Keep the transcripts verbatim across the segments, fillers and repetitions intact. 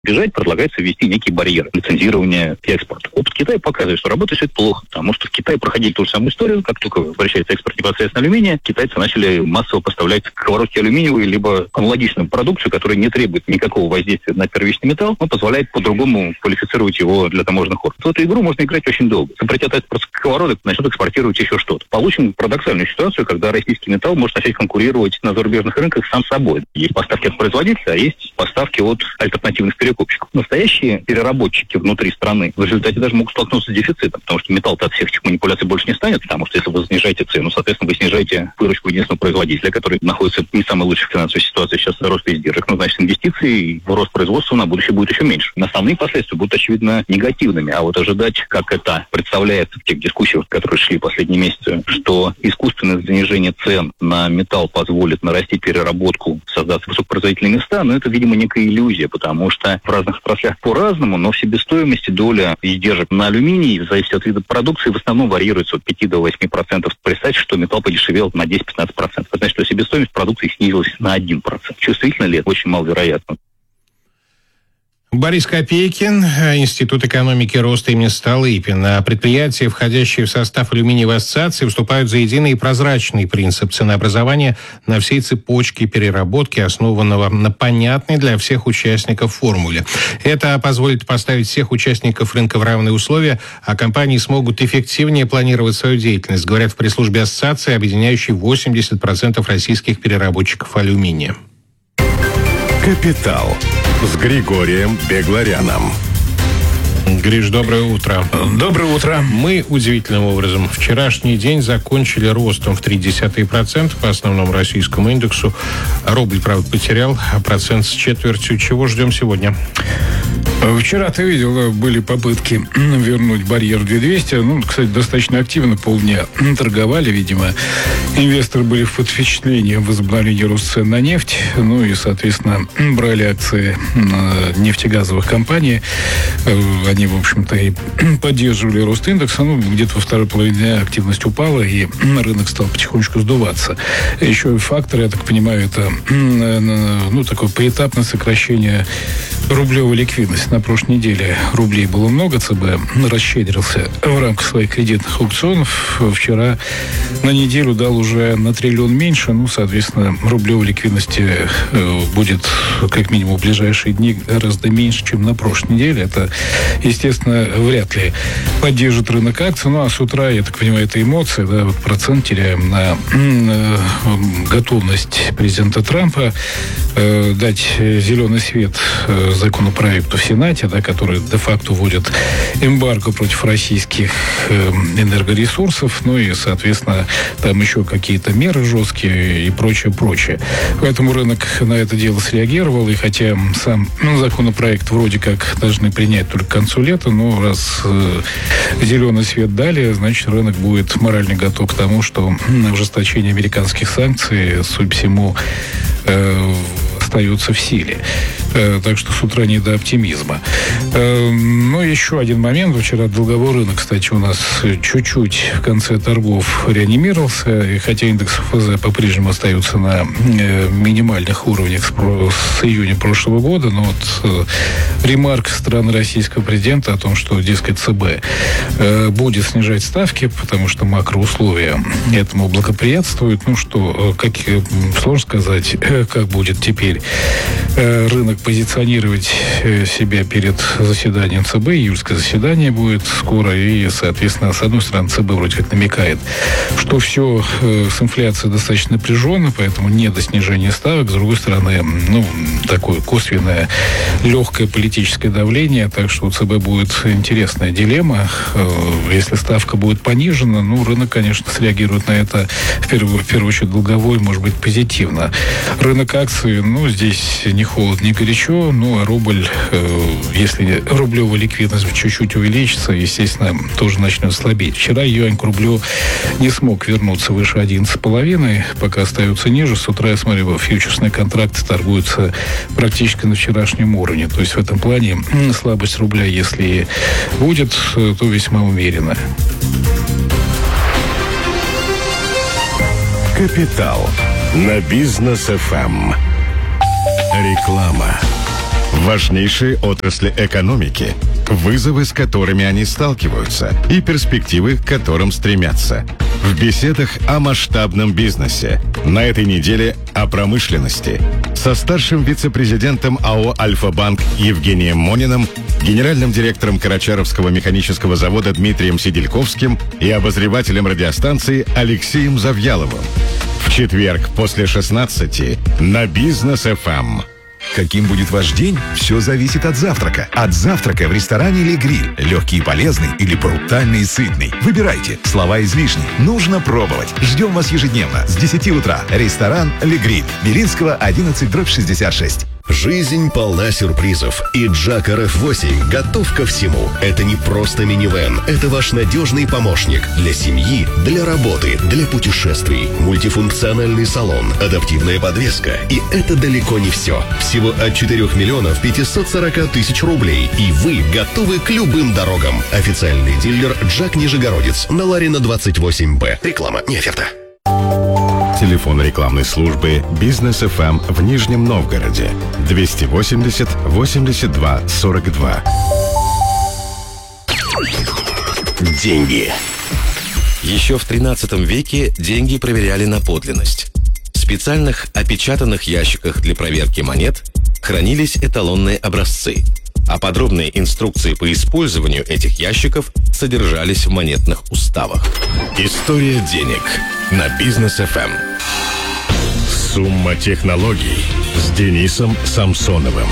бежать, предлагается ввести некие барьеры лицензирования и экспорта. Опыт Китая показывает, что работает все это плохо, потому что в Китае проходили ту же самую историю, как только возвращается экспорт непосредственно алюминия, китайцы начали массово поставлять сковородки алюминиевые, либо аналогичную продукцию, которая не требует никакого воздействия на первичный металл, но позволяет по-другому квалифицировать его для таможенных органов. В эту игру можно играть очень долго. Запретят экспорт сковородок, начнут экспортировать еще что-то. Получим парадоксальную ситуацию, когда российский металл может начать конкурировать на зарубежных рынках сам собой. Есть поставки от производителя, а есть поставки от альтернативных перекупщиков. Настоящие переработчики внутри страны в результате даже могут столкнуться с дефицитом, потому что металл-то от всех этих манипуляций больше не станет, потому что если вы снижаете цену, соответственно, вы снижаете выручку единственного производителя, который находится в не самой лучшей финансовой ситуации сейчас роста издержек. Ну, значит, инвестиций в рост производства на будущее будет еще меньше. Основные последствия будут, очевидно, негативными, а вот ожидать, как это представляется в тех дискуссиях, которые шли последние месяцы, что искусственное занижение цен на металл позволит нарастить переработку, создать высокопроизводительные места, но это, видимо, некая иллюзия, потому что в разных отраслях по-разному, но в себестоимости доля издержек на алюминий, в зависимости от вида продукции, в основном варьируется от пяти до восьми процентов. Представьте, что металл подешевел на десять-пятнадцать процентов. Это значит, что себестоимость продукции снизилась на один процент. Чувствительно ли это? Очень маловероятно. Борис Копейкин, Институт экономики роста имени Столыпина. Предприятия, входящие в состав алюминиевой ассоциации, выступают за единый и прозрачный принцип ценообразования на всей цепочке переработки, основанного на понятной для всех участников формуле. Это позволит поставить всех участников рынка в равные условия, а компании смогут эффективнее планировать свою деятельность, говорят в пресс-службе ассоциации, объединяющей восемьдесят процентов российских переработчиков алюминия. «Капитал» с Григорием Бегларяном. Гриш, доброе утро. Доброе утро. Мы удивительным образом вчерашний день закончили ростом в ноль целых три десятых процента по основному российскому индексу. Рубль, правда, потерял процент с четвертью. Чего ждем сегодня? Вчера, ты видел, были попытки вернуть барьер две тысячи двести. Ну, кстати, достаточно активно полдня торговали, видимо. Инвесторы были под впечатлением возобновления роста цен на нефть. Ну и, соответственно, брали акции нефтегазовых компаний. Они, в общем-то, и поддерживали рост индекса. Ну, где-то во второй половине дня активность упала, и рынок стал потихонечку сдуваться. Еще фактор, я так понимаю, это ну, такое поэтапное сокращение рублевой ликвидности. На прошлой неделе рублей было много, ЦБ расщедрился в рамках своих кредитных аукционов. Вчера на неделю дал уже на триллион меньше. Ну, соответственно, рублевой ликвидности будет, как минимум, в ближайшие дни гораздо меньше, чем на прошлой неделе. Это, естественно, вряд ли поддержит рынок акций. Ну, а с утра, я так понимаю, это эмоции. Да, вот процент теряем на э, готовность президента Трампа э, дать зеленый свет э, законопроекту в Сенате, да, который де-факто вводит эмбарго против российских э, энергоресурсов, ну и, соответственно, там еще какие-то меры жесткие и прочее, прочее. Поэтому рынок на это дело среагировал, и хотя сам ну, законопроект вроде как должны принять только к концу лета, но раз э, зеленый свет дали, значит, рынок будет морально готов к тому, что ужесточение американских санкций, судя по всему, э, остается в силе. Так что с утра не до оптимизма. Ну, еще один момент. Вчера долговой рынок, кстати, у нас чуть-чуть в конце торгов реанимировался. И хотя индекс ФЗ по-прежнему остается на минимальных уровнях с июня прошлого года, но вот ремарк стороны российского президента о том, что, дескать, ЦБ будет снижать ставки, потому что макроусловия этому благоприятствуют. Ну, что, как сложно сказать, как будет теперь рынок позиционировать себя перед заседанием ЦБ. Июльское заседание будет скоро. И, соответственно, с одной стороны, ЦБ вроде как намекает, что все с инфляцией достаточно напряженно, поэтому не до снижения ставок. С другой стороны, ну, такое косвенное, легкое политическое давление. Так что у ЦБ будет интересная дилемма. Если ставка будет понижена, ну, рынок, конечно, среагирует на это в первую, в первую очередь долговой, может быть, позитивно. Рынок акций, ну, здесь ни холод, ни горячо. Ну, а рубль, э, если рублевая ликвидность чуть-чуть увеличится, естественно, тоже начнет слабеть. Вчера юань к рублю не смог вернуться выше одиннадцать с половиной, пока остается ниже. С утра, я смотрю, фьючерсные контракты торгуются практически на вчерашнем уровне. То есть в этом плане слабость рубля, если будет, то весьма умеренная. «Капитал» на Бизнес-ФМ. Реклама. Важнейшие отрасли экономики, вызовы, с которыми они сталкиваются, и перспективы, к которым стремятся. В беседах о масштабном бизнесе. На этой неделе о промышленности. Со старшим вице-президентом АО «Альфа-Банк» Евгением Мониным, генеральным директором Карачаровского механического завода Дмитрием Сидельковским и обозревателем радиостанции Алексеем Завьяловым. В четверг после шестнадцати на Бизнес-ФМ. Каким будет ваш день, все зависит от завтрака. От завтрака в ресторане «Ле Гриль». Легкий и полезный или брутальный и сытный. Выбирайте. Слова излишни. Нужно пробовать. Ждем вас ежедневно с десяти утра. Ресторан «Ле Гриль». Белинского, одиннадцать, дробь шестьдесят шесть. Жизнь полна сюрпризов, и Джак эр эф восемь готов ко всему. Это не просто минивэн, это ваш надежный помощник для семьи, для работы, для путешествий. Мультифункциональный салон, адаптивная подвеска. И это далеко не все. Всего от четырёх миллионов пятисот сорока тысяч рублей, и вы готовы к любым дорогам. Официальный дилер Джак Нижегородец на Ларина двадцать восемь Б. Реклама, не оферта. Телефон рекламной службы «Бизнес-ФМ» в Нижнем Новгороде двести восемьдесят восемьдесят два сорок два. Деньги. Еще в тринадцатом веке деньги проверяли на подлинность. В специальных опечатанных ящиках для проверки монет хранились эталонные образцы, а подробные инструкции по использованию этих ящиков содержались в монетных уставах. История денег на Бизнес-ФМ. Сумма технологий с Денисом Самсоновым.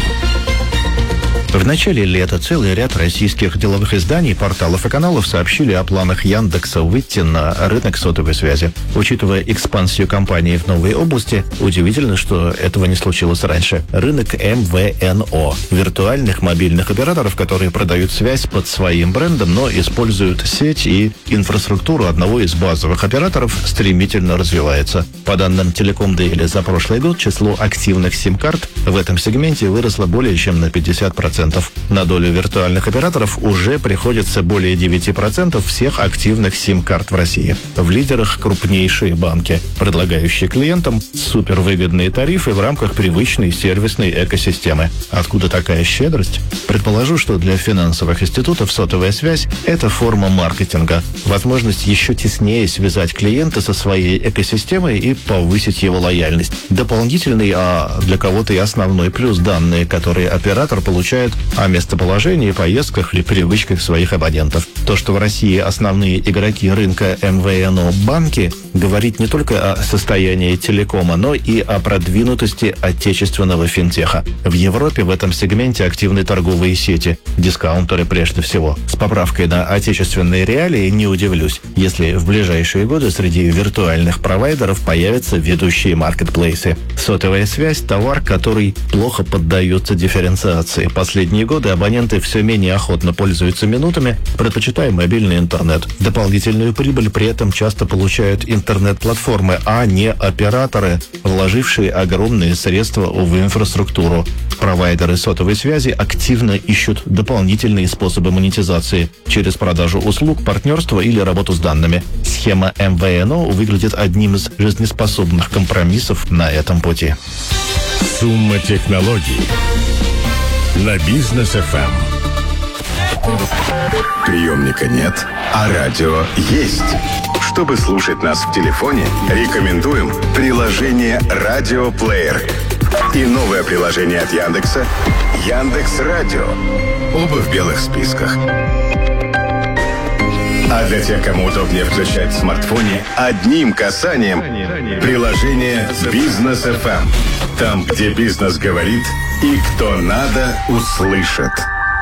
В начале лета целый ряд российских деловых изданий, порталов и каналов сообщили о планах Яндекса выйти на рынок сотовой связи. Учитывая экспансию компании в новые области, удивительно, что этого не случилось раньше. Рынок эм вэ эн о – виртуальных мобильных операторов, которые продают связь под своим брендом, но используют сеть и инфраструктуру одного из базовых операторов, стремительно развивается. По данным Telecom Daily за прошлый год, число активных сим-карт в этом сегменте выросло более чем на пятьдесят процентов. На долю виртуальных операторов уже приходится более девять процентов всех активных сим-карт в России. В лидерах крупнейшие банки, предлагающие клиентам супервыгодные тарифы в рамках привычной сервисной экосистемы. Откуда такая щедрость? Предположу, что для финансовых институтов сотовая связь – это форма маркетинга, возможность еще теснее связать клиента со своей экосистемой и повысить его лояльность. Дополнительный, а для кого-то и основной плюс – данные, которые оператор получает о местоположении, поездках и привычках своих абонентов. То, что в России основные игроки рынка эм вэ эн о банки, говорит не только о состоянии телекома, но и о продвинутости отечественного финтеха. В Европе в этом сегменте активны торговые сети, дискаунтеры прежде всего. С поправкой на отечественные реалии не удивлюсь, если в ближайшие годы среди виртуальных провайдеров появятся ведущие маркетплейсы. Сотовая связь – товар, который плохо поддается дифференциации. Последние годы абоненты все менее охотно пользуются минутами, предпочитая мобильный интернет. Дополнительную прибыль при этом часто получают интернет-платформы, а не операторы, вложившие огромные средства в инфраструктуру. Провайдеры сотовой связи активно ищут дополнительные способы монетизации через продажу услуг, партнерство или работу с данными. Схема эм вэ эн о выглядит одним из жизнеспособных компромиссов на этом пути. Сумма технологий на Бизнес-ФМ. Приемника нет, а радио есть. Чтобы слушать нас в телефоне, рекомендуем приложение «Радиоплеер» и новое приложение от Яндекса «Яндекс.Радио». Оба в белых списках. А для тех, кому удобнее включать в смартфоне, одним касанием приложение «Бизнес-ФМ». Там, где бизнес говорит и кто надо, услышит.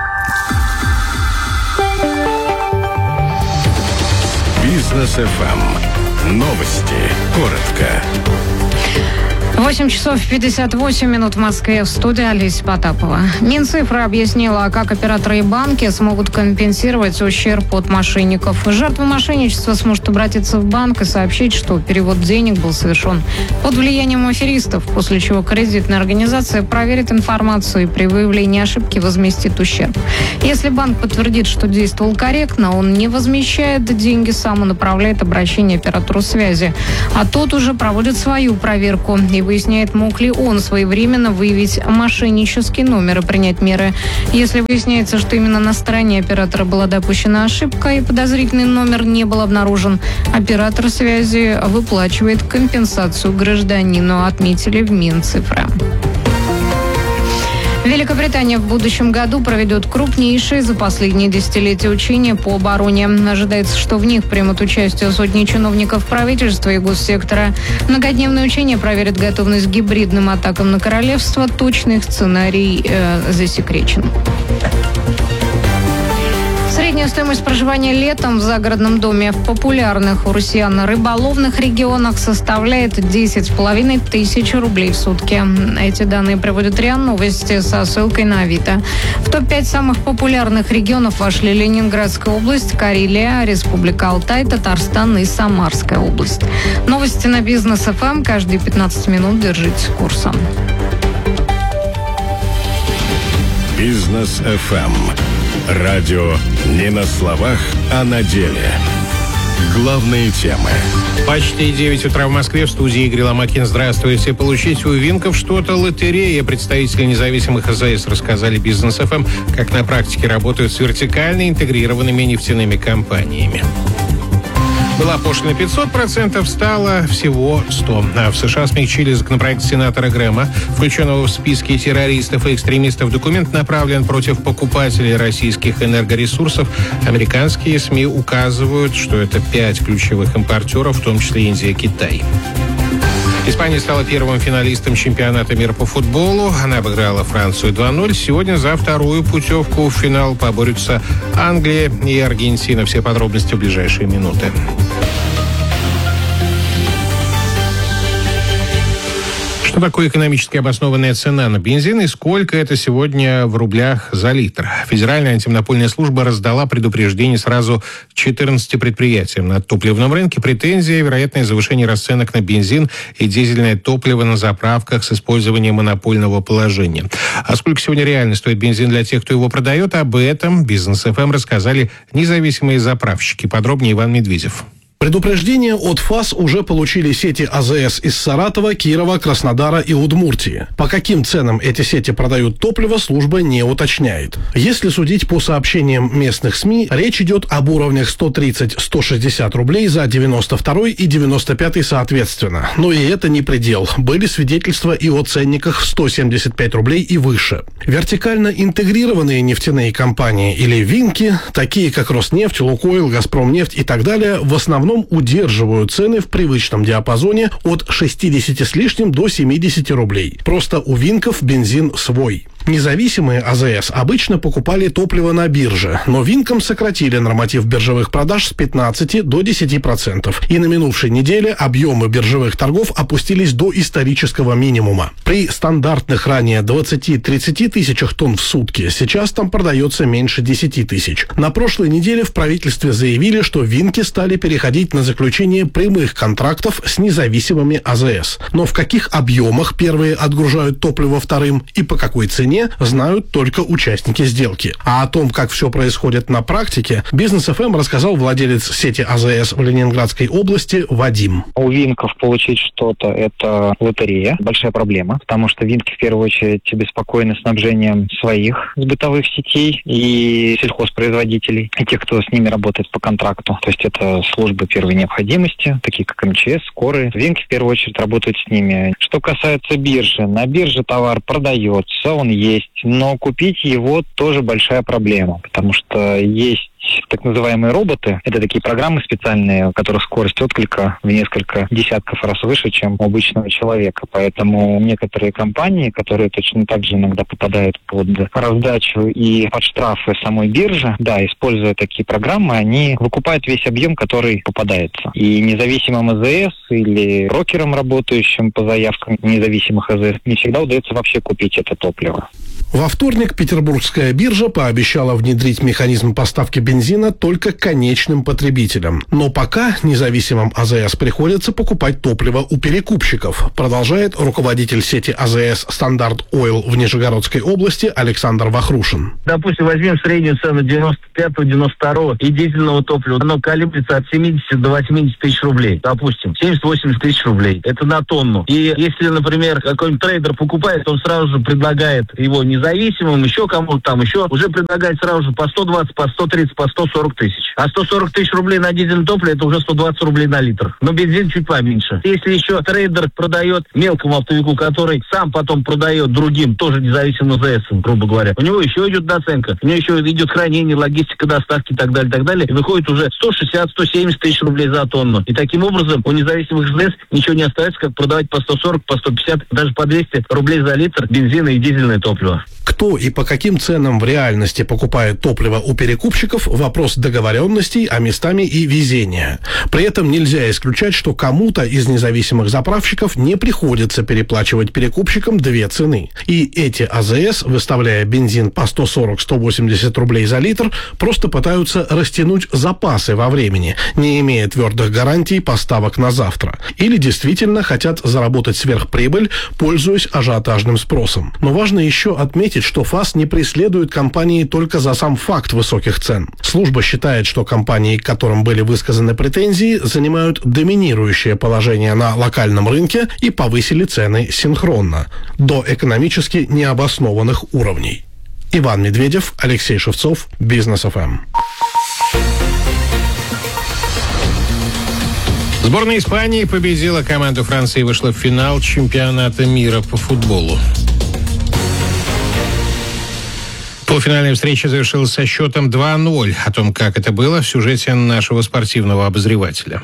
Бизнес-ФМ. Новости. Коротко. восемь часов пятьдесят восемь минут в Москве. В студии Олеся Потапова. Минцифра объяснила, как операторы и банки смогут компенсировать ущерб от мошенников. Жертва мошенничества сможет обратиться в банк и сообщить, что перевод денег был совершен под влиянием аферистов, после чего кредитная организация проверит информацию и при выявлении ошибки возместит ущерб. Если банк подтвердит, что действовал корректно, он не возмещает деньги сам, и направляет обращение оператору связи. А тот уже проводит свою проверку и выясняет, мог ли он своевременно выявить мошеннический номер и принять меры. Если выясняется, что именно на стороне оператора была допущена ошибка и подозрительный номер не был обнаружен, оператор связи выплачивает компенсацию гражданину, отметили в Минцифры. Великобритания в будущем году проведет крупнейшие за последние десятилетия учения по обороне. Ожидается, что в них примут участие сотни чиновников правительства и госсектора. Многодневные учения проверят готовность к гибридным атакам на королевство. Точный их сценарий э, засекречен. Средняя стоимость проживания летом в загородном доме в популярных у россиян рыболовных регионах составляет десять с половиной тысяч рублей в сутки. Эти данные приводят РИА Новости со ссылкой на Авито. В топ пять самых популярных регионов вошли Ленинградская область, Карелия, Республика Алтай, Татарстан и Самарская область. Новости на Бизнес эф эм. Каждые пятнадцать минут держитесь курса. Бизнес эф эм. Радио не на словах, а на деле. Главные темы. Почти девять утра в Москве. В студии Игорь Ломакин. Здравствуйте. Получить у Винков что-то лотерея. Представители независимых АЗС рассказали Бизнес эф эм, как на практике работают с вертикально интегрированными нефтяными компаниями. Была пошлина пятьсот процентов, стало всего сто. А в США смягчили законопроект сенатора Грэма, включенного в списки террористов и экстремистов. Документ направлен против покупателей российских энергоресурсов. Американские СМИ указывают, что это пять ключевых импортеров, в том числе Индия, Китай. Испания стала первым финалистом чемпионата мира по футболу. Она обыграла Францию два ноль. Сегодня за вторую путевку в финал поборются Англия и Аргентина. Все подробности в ближайшие минуты. Что такое экономически обоснованная цена на бензин и сколько это сегодня в рублях за литр? Федеральная антимонопольная служба раздала предупреждение сразу четырнадцати предприятиям. На топливном рынке претензии, вероятное завышение расценок на бензин и дизельное топливо на заправках с использованием монопольного положения. А сколько сегодня реально стоит бензин для тех, кто его продает, об этом Бизнес эф эм рассказали независимые заправщики. Подробнее Иван Медведев. Предупреждение от ФАС уже получили сети АЗС из Саратова, Кирова, Краснодара и Удмуртии. По каким ценам эти сети продают топливо, служба не уточняет. Если судить по сообщениям местных СМИ, речь идет об уровнях сто тридцать - сто шестьдесят рублей за девяносто второй и девяносто пятый соответственно. Но и это не предел. Были свидетельства и о ценниках в сто семьдесят пять рублей и выше. Вертикально интегрированные нефтяные компании или ВИНКи, такие как Роснефть, Лукойл, Газпромнефть и так далее, в основном удерживают цены в привычном диапазоне от шестидесяти с лишним до семидесяти рублей. Просто у Винков бензин свой. Независимые АЗС обычно покупали топливо на бирже, но Винкам сократили норматив биржевых продаж с пятнадцати до десяти процентов. И на минувшей неделе объемы биржевых торгов опустились до исторического минимума. При стандартных ранее двадцати-тридцати тысячах тонн в сутки сейчас там продается меньше десяти тысяч. На прошлой неделе в правительстве заявили, что Винки стали переходить на заключение прямых контрактов с независимыми АЗС. Но в каких объемах первые отгружают топливо вторым и по какой цене, знают только участники сделки. А о том, как все происходит на практике, Бизнес эф эм рассказал владелец сети АЗС в Ленинградской области Вадим. У Винков получить что-то – это лотерея. Большая проблема, потому что Винки в первую очередь беспокоены снабжением своих бытовых сетей и сельхозпроизводителей, и тех, кто с ними работает по контракту. То есть это службы первой необходимости, такие как эм че эс, скорые. Винки в первую очередь работают с ними. Что касается биржи, на бирже товар продается, он есть, но купить его тоже большая проблема, потому что есть так называемые роботы. Это такие программы специальные, у которых скорость отклика в несколько десятков раз выше, чем у обычного человека. Поэтому некоторые компании, которые точно так же иногда попадают под раздачу и под штрафы самой биржи, да, используя такие программы, они выкупают весь объем, который попадается. И независимым АЗС или брокерам, работающим по заявкам независимых АЗС, не всегда удается вообще купить это топливо. Во вторник Петербургская биржа пообещала внедрить механизм поставки бензина только конечным потребителям. Но пока независимым АЗС приходится покупать топливо у перекупщиков, продолжает руководитель сети АЗС «Стандарт Ойл» в Нижегородской области Александр Вахрушин. Допустим, возьмем среднюю цену девяносто пятого — девяносто второго и дизельного топлива. Оно колеблется от семидесяти до восьмидесяти тысяч рублей. Допустим, семьдесят-восемьдесят тысяч рублей. Это на тонну. И если, например, какой-нибудь трейдер покупает, он сразу же предлагает его независимым, еще кому-то там, еще уже предлагает сразу же по сто двадцать, по сто тридцать, по сто сорок тысяч. А сто сорок тысяч рублей на дизельное топливо — это уже сто двадцать рублей на литр. Но бензин чуть поменьше. Если еще трейдер продает мелкому оптовику, который сам потом продает другим, тоже независимым АЗС, грубо говоря, у него еще идет наценка, у него еще идет хранение, логистика, доставки и так далее, так далее. И выходит уже сто шестьдесят — сто семьдесят тысяч рублей за тонну. И таким образом у независимых АЗС ничего не остается, как продавать по сто сорок, по сто пятьдесят, даже по двести рублей за литр бензина и дизельное топливо. Кто и по каким ценам в реальности покупает топливо у перекупщиков – вопрос договоренностей, а местами и везения. При этом нельзя исключать, что кому-то из независимых заправщиков не приходится переплачивать перекупщикам две цены. И эти АЗС, выставляя бензин по сто сорок — сто восемьдесят рублей за литр, просто пытаются растянуть запасы во времени, не имея твердых гарантий поставок на завтра. Или действительно хотят заработать сверхприбыль, пользуясь ажиотажным спросом. Но важно еще отметить, что ФАС не преследует компании только за сам факт высоких цен. Служба считает, что компании, к которым были высказаны претензии, занимают доминирующее положение на локальном рынке и повысили цены синхронно, до экономически необоснованных уровней. Иван Медведев, Алексей Шевцов, Бизнес эф эм. Сборная Испании победила команду Франции и вышла в финал чемпионата мира по футболу. Полуфинальная встреча завершилась со счетом два ноль. О том, как это было, в сюжете нашего спортивного обозревателя.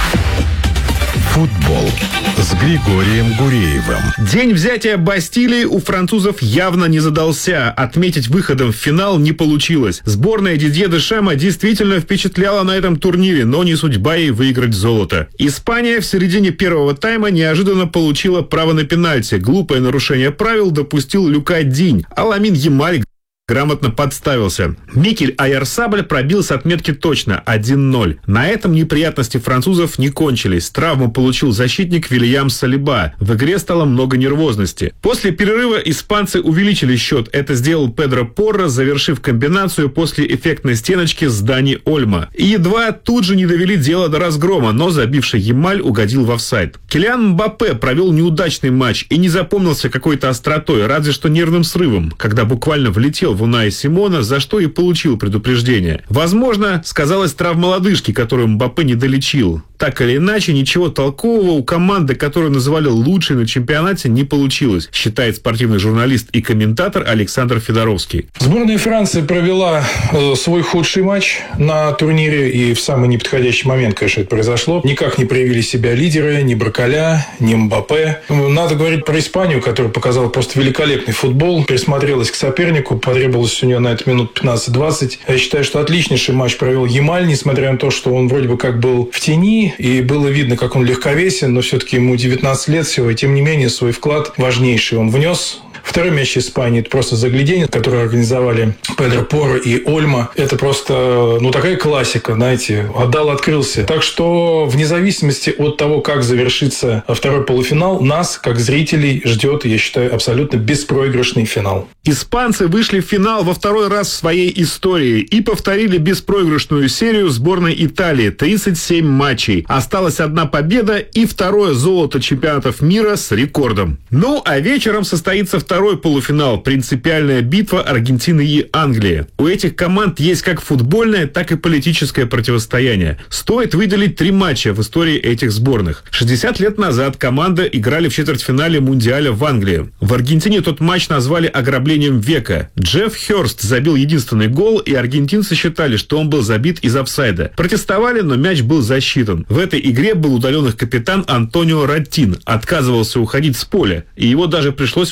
Футбол с Григорием Гуреевым. День взятия Бастилии у французов явно не задался. Отметить выходом в финал не получилось. Сборная Дидье Дешама действительно впечатляла на этом турнире, но не судьба ей выиграть золото. Испания в середине первого тайма неожиданно получила право на пенальти. Глупое нарушение правил допустил Люка Динь, а Ламин Ямаль грамотно подставился. Микель Айарсабль пробил с отметки точно один ноль. На этом неприятности французов не кончились. Травму получил защитник Вильям Салиба. В игре стало много нервозности. После перерыва испанцы увеличили счет. Это сделал Педро Порро, завершив комбинацию после эффектной стеночки с Дани Ольмо. И едва тут же не довели дело до разгрома, но забивший Ямаль угодил в офсайд. Килиан Мбаппе провел неудачный матч и не запомнился какой-то остротой, разве что нервным срывом, когда буквально влетел в Унай Симона, за что и получил предупреждение. Возможно, сказалась травма лодыжки, которую Мбаппе не долечил. Так или иначе, ничего толкового у команды, которую называли лучшей на чемпионате, не получилось, считает спортивный журналист и комментатор Александр Федоровский. Сборная Франции провела э, свой худший матч на турнире, и в самый неподходящий момент, конечно, это произошло. Никак не проявили себя лидеры, ни Браколя, ни Мбаппе. Надо говорить про Испанию, которая показала просто великолепный футбол, присмотрелась к сопернику, потребовалось у нее на это минут пятнадцать-двадцать. Я считаю, что отличнейший матч провел Ямаль, несмотря на то, что он вроде бы как был в тени, и было видно, как он легковесен, но все-таки ему девятнадцать лет всего, и тем не менее свой вклад важнейший он внес. Второй мяч Испании – это просто заглядение, которое организовали Педро Порро и Ольмо. Это просто, ну, такая классика, знаете, отдал, открылся. Так что, вне зависимости от того, как завершится второй полуфинал, нас, как зрителей, ждет, я считаю, абсолютно беспроигрышный финал. Испанцы вышли в финал во второй раз в своей истории и повторили беспроигрышную серию сборной Италии – тридцать семь матчей. Осталась одна победа и второе золото чемпионатов мира с рекордом. Ну, а вечером состоится второй полуфинал – принципиальная битва Аргентины и Англии. У этих команд есть как футбольное, так и политическое противостояние. Стоит выделить три матча в истории этих сборных. шестьдесят лет назад команды играли в четвертьфинале Мундиаля в Англии. В Аргентине тот матч назвали ограблением века. Джефф Хёрст забил единственный гол, и аргентинцы считали, что он был забит из офсайда. Протестовали, но мяч был засчитан. В этой игре был удален их капитан Антонио Раттин. Отказывался уходить с поля, и его даже пришлось выводить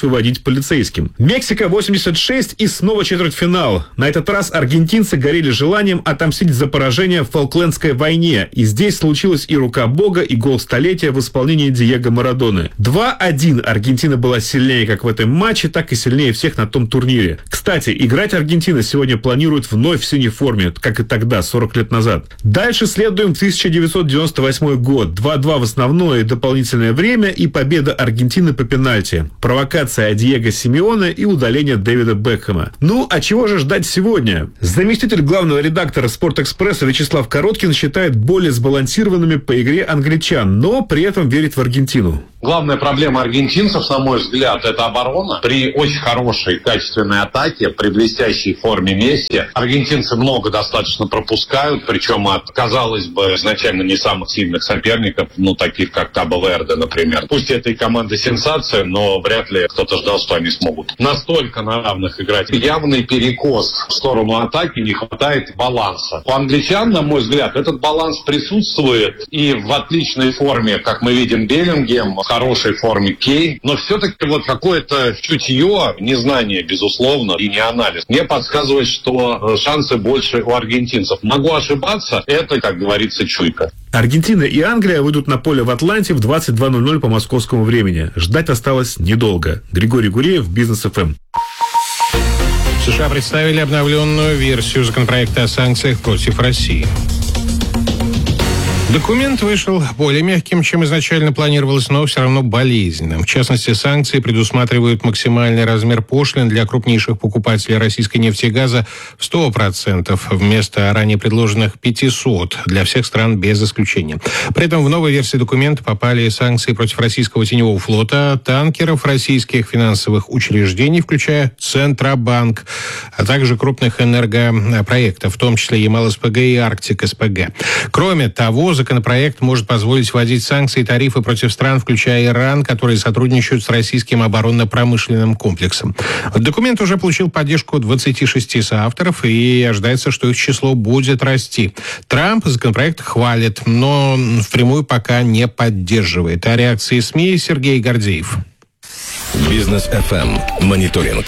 полицейским. Мексика восемьдесят шесть и снова четвертьфинал. На этот раз аргентинцы горели желанием отомстить за поражение в Фолклендской войне. И здесь случилась и рука бога, и гол столетия в исполнении Диего Марадоны. два один. Аргентина была сильнее как в этом матче, так и сильнее всех на том турнире. Кстати, играть Аргентина сегодня планирует вновь в синей форме, как и тогда, сорок лет назад. Дальше следуем в тысяча девятьсот девяносто восьмой год. два-два в основное и дополнительное время и победа Аргентины по пенальти. Провокация Диего Симеоне и удаление Дэвида Бекхэма. Ну, а чего же ждать сегодня? Заместитель главного редактора «Спортэкспресса» Вячеслав Короткин считает более сбалансированными по игре англичан, но при этом верит в Аргентину. Главная проблема аргентинцев, на мой взгляд, это оборона. При очень хорошей, качественной атаке, при блестящей форме Месси, аргентинцы много достаточно пропускают, причем от, казалось бы, изначально не самых сильных соперников, ну, таких как Кабо-Верде, например. Пусть это и команда сенсация, но вряд ли кто-то ждал, что они смогут настолько на равных играть. Явный перекос в сторону атаки, не хватает баланса. У англичан, на мой взгляд, этот баланс присутствует, и в отличной форме, как мы видим, Беллингем, в хорошей форме Кейн, но все-таки вот какое-то чутье, незнание, безусловно, и не анализ, мне подсказывает, что шансы больше у аргентинцев. Могу ошибаться, это, как говорится, чуйка. Аргентина и Англия выйдут на поле в Атланте в двадцать два ноль ноль по московскому времени. Ждать осталось недолго. Григорий Гуреев, Бизнес эф эм. США представили обновленную версию законопроекта о санкциях против России. Документ вышел более мягким, чем изначально планировалось, но все равно болезненным. В частности, санкции предусматривают максимальный размер пошлин для крупнейших покупателей российской нефти и газа в сто процентов вместо ранее предложенных пятьсот для всех стран без исключения. При этом в новой версии документа попали санкции против российского теневого флота, танкеров, российских финансовых учреждений, включая Центробанк, а также крупных энергопроектов, в том числе Ямал-СПГ и Арктик-СПГ. Кроме того, законопроект может позволить вводить санкции и тарифы против стран, включая Иран, которые сотрудничают с российским оборонно-промышленным комплексом. Документ уже получил поддержку двадцати шести соавторов, и ожидается, что их число будет расти. Трамп законопроект хвалит, но впрямую пока не поддерживает. О реакции СМИ Сергей Гордеев. Бизнес эф эм. Мониторинг.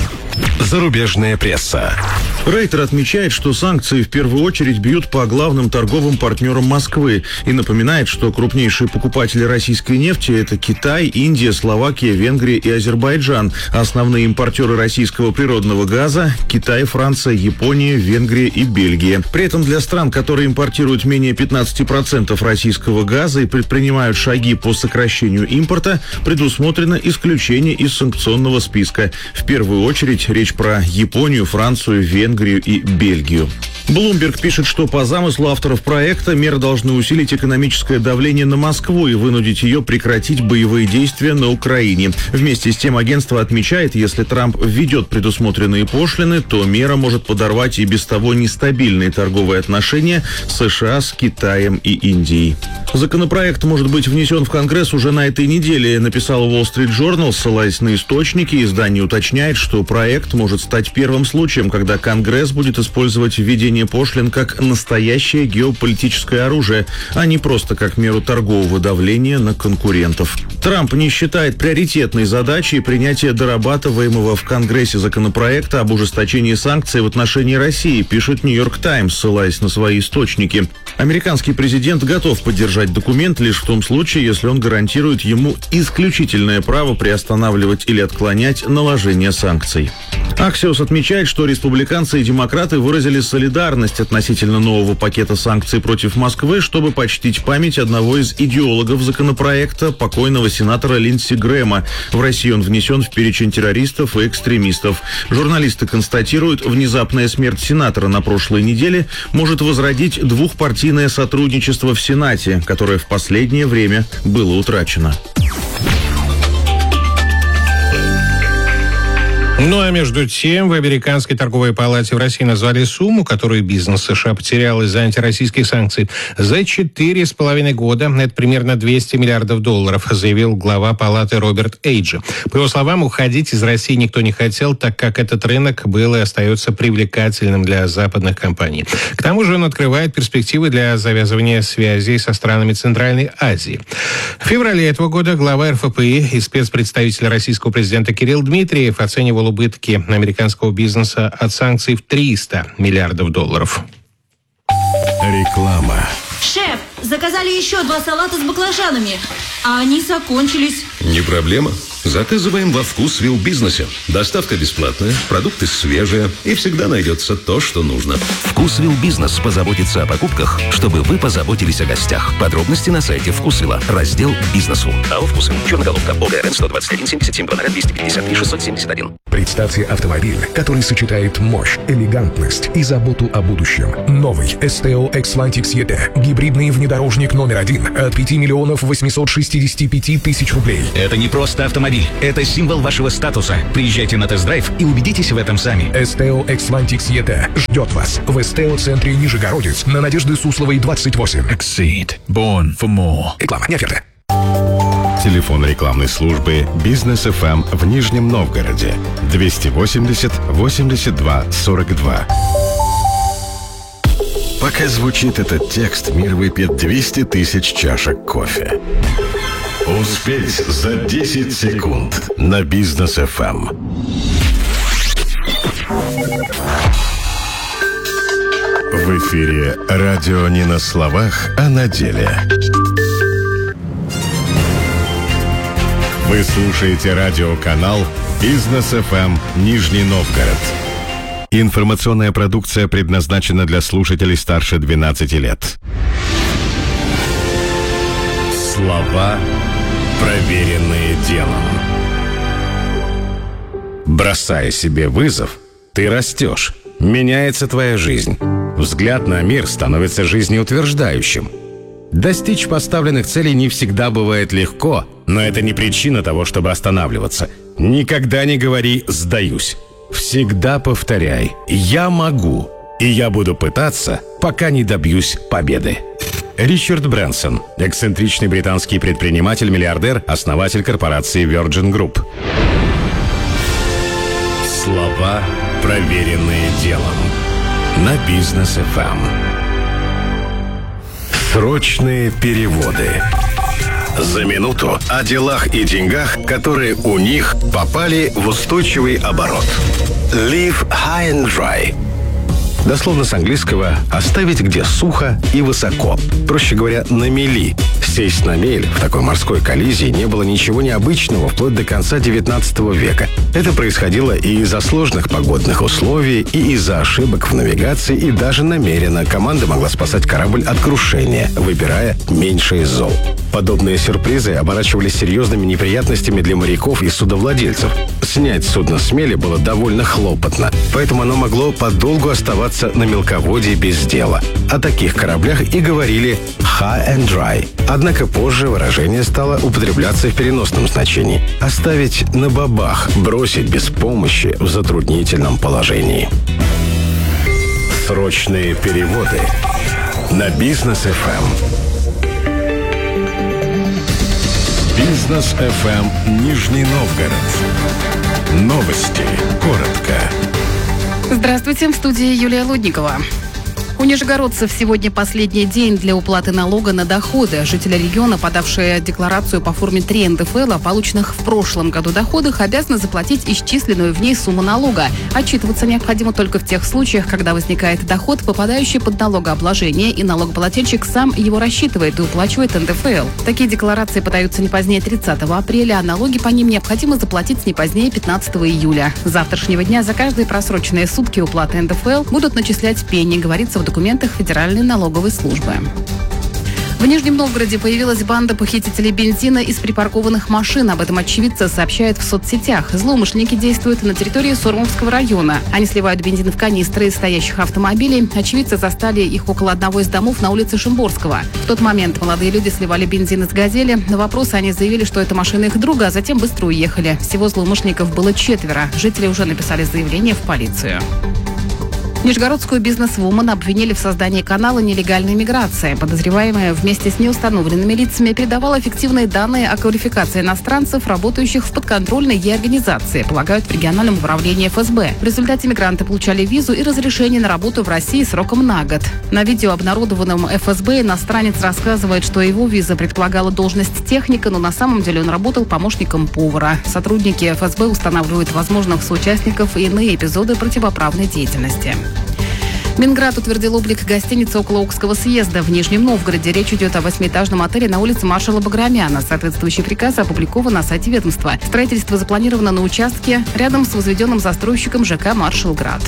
Зарубежная пресса. Рейтер отмечает, что санкции в первую очередь бьют по главным торговым партнерам Москвы и напоминает, что крупнейшие покупатели российской нефти – это Китай, Индия, Словакия, Венгрия и Азербайджан. Основные импортеры российского природного газа – Китай, Франция, Япония, Венгрия и Бельгия. При этом для стран, которые импортируют менее пятнадцати процентов российского газа и предпринимают шаги по сокращению импорта, предусмотрено исключение из санкционного списка. В первую очередь речь про Японию, Францию, Венгрию и Бельгию. Bloomberg пишет, что по замыслу авторов проекта меры должны усилить экономическое давление на Москву и вынудить ее прекратить боевые действия на Украине. Вместе с тем агентство отмечает, если Трамп введет предусмотренные пошлины, то мера может подорвать и без того нестабильные торговые отношения США с Китаем и Индией. Законопроект может быть внесен в Конгресс уже на этой неделе, написал Wall Street Journal, ссылаясь на источники. Издание уточняет, что проект может стать первым случаем, когда Конгресс будет использовать введение пошлин как настоящее геополитическое оружие, а не просто как меру торгового давления на конкурентов. Трамп не считает приоритетной задачей принятие дорабатываемого в Конгрессе законопроекта об ужесточении санкций в отношении России, пишет Нью-Йорк Таймс, ссылаясь на свои источники. Американский президент готов поддержать документ лишь в том случае, если он гарантирует ему исключительное право приостанавливать или отклонять наложение санкций. Axios отмечает, что республиканцы и демократы выразили солидарность относительно нового пакета санкций против Москвы, чтобы почтить память одного из идеологов законопроекта, покойного сенатора Линдси Грэма. В России он внесен в перечень террористов и экстремистов. Журналисты констатируют, внезапная смерть сенатора на прошлой неделе может возродить двухпартийное сотрудничество в Сенате, которое в последнее время было утрачено. Ну а между тем, в Американской торговой палате в России назвали сумму, которую бизнес США потерял из-за антироссийских санкций за четыре с половиной года. Это примерно двести миллиардов долларов, заявил глава палаты Роберт Эйджи. По его словам, уходить из России никто не хотел, так как этот рынок был и остается привлекательным для западных компаний. К тому же он открывает перспективы для завязывания связей со странами Центральной Азии. В феврале этого года глава эр эф пэ и и спецпредставитель российского президента Кирилл Дмитриев оценивал убытки американского бизнеса от санкций в триста миллиардов долларов. Реклама. Шеф, заказали еще два салата с баклажанами, а они закончились. Не проблема. Заказываем во Вкусвилл бизнесе. Доставка бесплатная, продукты свежие и всегда найдется то, что нужно. Вкусвилл бизнес позаботится о покупках, чтобы вы позаботились о гостях. Подробности на сайте Вкусвилла. Раздел «Бизнесу». АО «Вкусвилл». Черноголовка. ОГРН сто двадцать один семьдесят семь двести пятьдесят три шестьсот семьдесят один. Представьте автомобиль, который сочетает мощь, элегантность и заботу о будущем. Новый эс тэ о Xlantic и ти. Гибридный внедорожник номер один от пяти миллионов восьмисот шестидесяти пяти тысяч рублей. Это не просто автомобиль. Это символ вашего статуса. Приезжайте на тест-драйв и убедитесь в этом сами. эс тэ о Xlantic и ти ждет вас в эс тэ о-центре Нижегородец на Надежды Сусловой, двадцать восемь. Exceed. Born for more. Реклама не оферта. Телефон рекламной службы «Бизнес эф эм» в Нижнем Новгороде двести восемьдесят восемьдесят два сорок два. Пока звучит этот текст, мир выпьет двести тысяч чашек кофе. Успеть за десять секунд на Бизнес эф эм. В эфире радио не на словах, а на деле. Вы слушаете радиоканал Бизнес эф эм Нижний Новгород. Информационная продукция предназначена для слушателей старше двенадцати лет. Слова, проверенные делом. Бросая себе вызов, ты растешь. Меняется твоя жизнь. Взгляд на мир становится жизнеутверждающим. Достичь поставленных целей не всегда бывает легко, но это не причина того, чтобы останавливаться. Никогда не говори «сдаюсь». Всегда повторяй «я могу», и я буду пытаться, пока не добьюсь победы. Ричард Брэнсон, эксцентричный британский предприниматель-миллиардер, основатель корпорации Virgin Group. Слова, проверенные делом. На Бизнес эф эм. Срочные переводы. За минуту о делах и деньгах, которые у них попали в устойчивый оборот. Live high and dry. Дословно с английского «оставить где сухо и высоко». Проще говоря, на мели. Сесть на мель в такой морской коллизии не было ничего необычного вплоть до конца девятнадцатого века. Это происходило и из-за сложных погодных условий, и из-за ошибок в навигации, и даже намеренно команда могла спасать корабль от крушения, выбирая меньшее из зол. Подобные сюрпризы оборачивались серьезными неприятностями для моряков и судовладельцев. Снять судно с мели было довольно хлопотно, поэтому оно могло подолгу оставаться на мелководье без дела. О таких кораблях и говорили «high and dry». Однако позже выражение стало употребляться в переносном значении. Оставить на бабах, бросить без помощи в затруднительном положении. Срочные переводы на Бизнес эф эм. Бизнес эф эм Нижний Новгород. Новости. Коротко. Здравствуйте, в студии Юлия Лудникова. У нижегородцев сегодня последний день для уплаты налога на доходы. Жители региона, подавшие декларацию по форме три эн дэ эф эл о полученных в прошлом году доходах, обязаны заплатить исчисленную в ней сумму налога. Отчитываться необходимо только в тех случаях, когда возникает доход, попадающий под налогообложение, и налогоплательщик сам его рассчитывает и уплачивает эн дэ эф эл. Такие декларации подаются не позднее тридцатого апреля, а налоги по ним необходимо заплатить не позднее пятнадцатого июля. С завтрашнего дня за каждые просроченные сутки уплаты эн дэ эф эл будут начислять пени, говорится в документах Федеральной налоговой службы. В Нижнем Новгороде появилась банда похитителей бензина из припаркованных машин. Об этом очевидцы сообщают в соцсетях. Злоумышленники действуют на территории Сормовского района. Они сливают бензин в канистры из стоящих автомобилей. Очевидцы застали их около одного из домов на улице Шимборского. В тот момент молодые люди сливали бензин из «Газели». На вопросы они заявили, что это машина их друга, а затем быстро уехали. Всего злоумышленников было четверо. Жители уже написали заявление в полицию. Нижегородскую бизнес-вумен обвинили в создании канала нелегальной миграции. Подозреваемая вместе с неустановленными лицами передавала фиктивные данные о квалификации иностранцев, работающих в подконтрольной ей организации, полагают в региональном управлении эф эс бэ. В результате мигранты получали визу и разрешение на работу в России сроком на год. На видео, обнародованном эф эс бэ, иностранец рассказывает, что его виза предполагала должность техника, но на самом деле он работал помощником повара. Сотрудники эф эс бэ устанавливают возможных соучастников и иные эпизоды противоправной деятельности. Минград утвердил облик гостиницы около Окского съезда в Нижнем Новгороде. Речь идет о восьмиэтажном отеле на улице маршала Баграмяна. Соответствующий приказ опубликован на сайте ведомства. Строительство запланировано на участке рядом с возведенным застройщиком ЖК «Маршалград».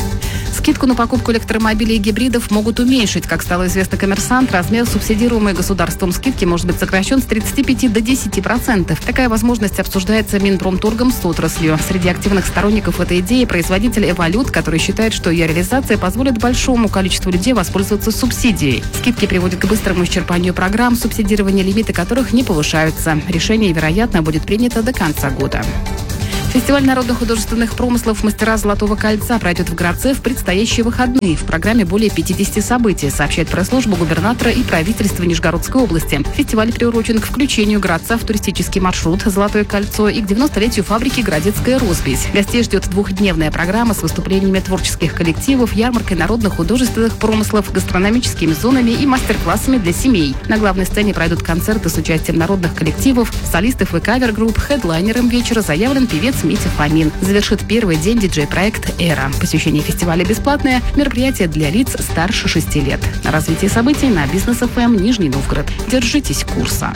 Скидку на покупку электромобилей и гибридов могут уменьшить. Как стало известно «Коммерсант», размер субсидируемой государством скидки может быть сокращен с тридцати пяти до десяти процентов. Такая возможность обсуждается Минпромторгом с отраслью. Среди активных сторонников этой идеи производитель «Эволют», который считает, что ее реализация позволит большому количеству людей воспользоваться субсидией. Скидки приводят к быстрому исчерпанию программ, субсидирование лимиты которых не повышаются. Решение, вероятно, будет принято до конца года. Фестиваль народно-художественных промыслов «Мастера Золотого кольца» пройдет в Градце в предстоящие выходные. В программе более пятидесяти событий, сообщает пресс-служба губернатора и правительства Нижегородской области. Фестиваль приурочен к включению Градца в туристический маршрут «Золотое кольцо» и к девяностолетию фабрики «Градецкая роспись». Гостей ждет двухдневная программа с выступлениями творческих коллективов, ярмаркой народно-художественных промыслов, гастрономическими зонами и мастер-классами для семей. На главной сцене пройдут концерты с участием народных коллективов, солистов и кавер-групп. Хедлайнером вечера заявлен певец Митя Фомин. Завершит первый день диджей-проект «Эра». Посещение фестиваля бесплатное. Мероприятие для лиц старше шести лет. На развитие событий на Бизнес эф эм Нижний Новгород. Держитесь курса.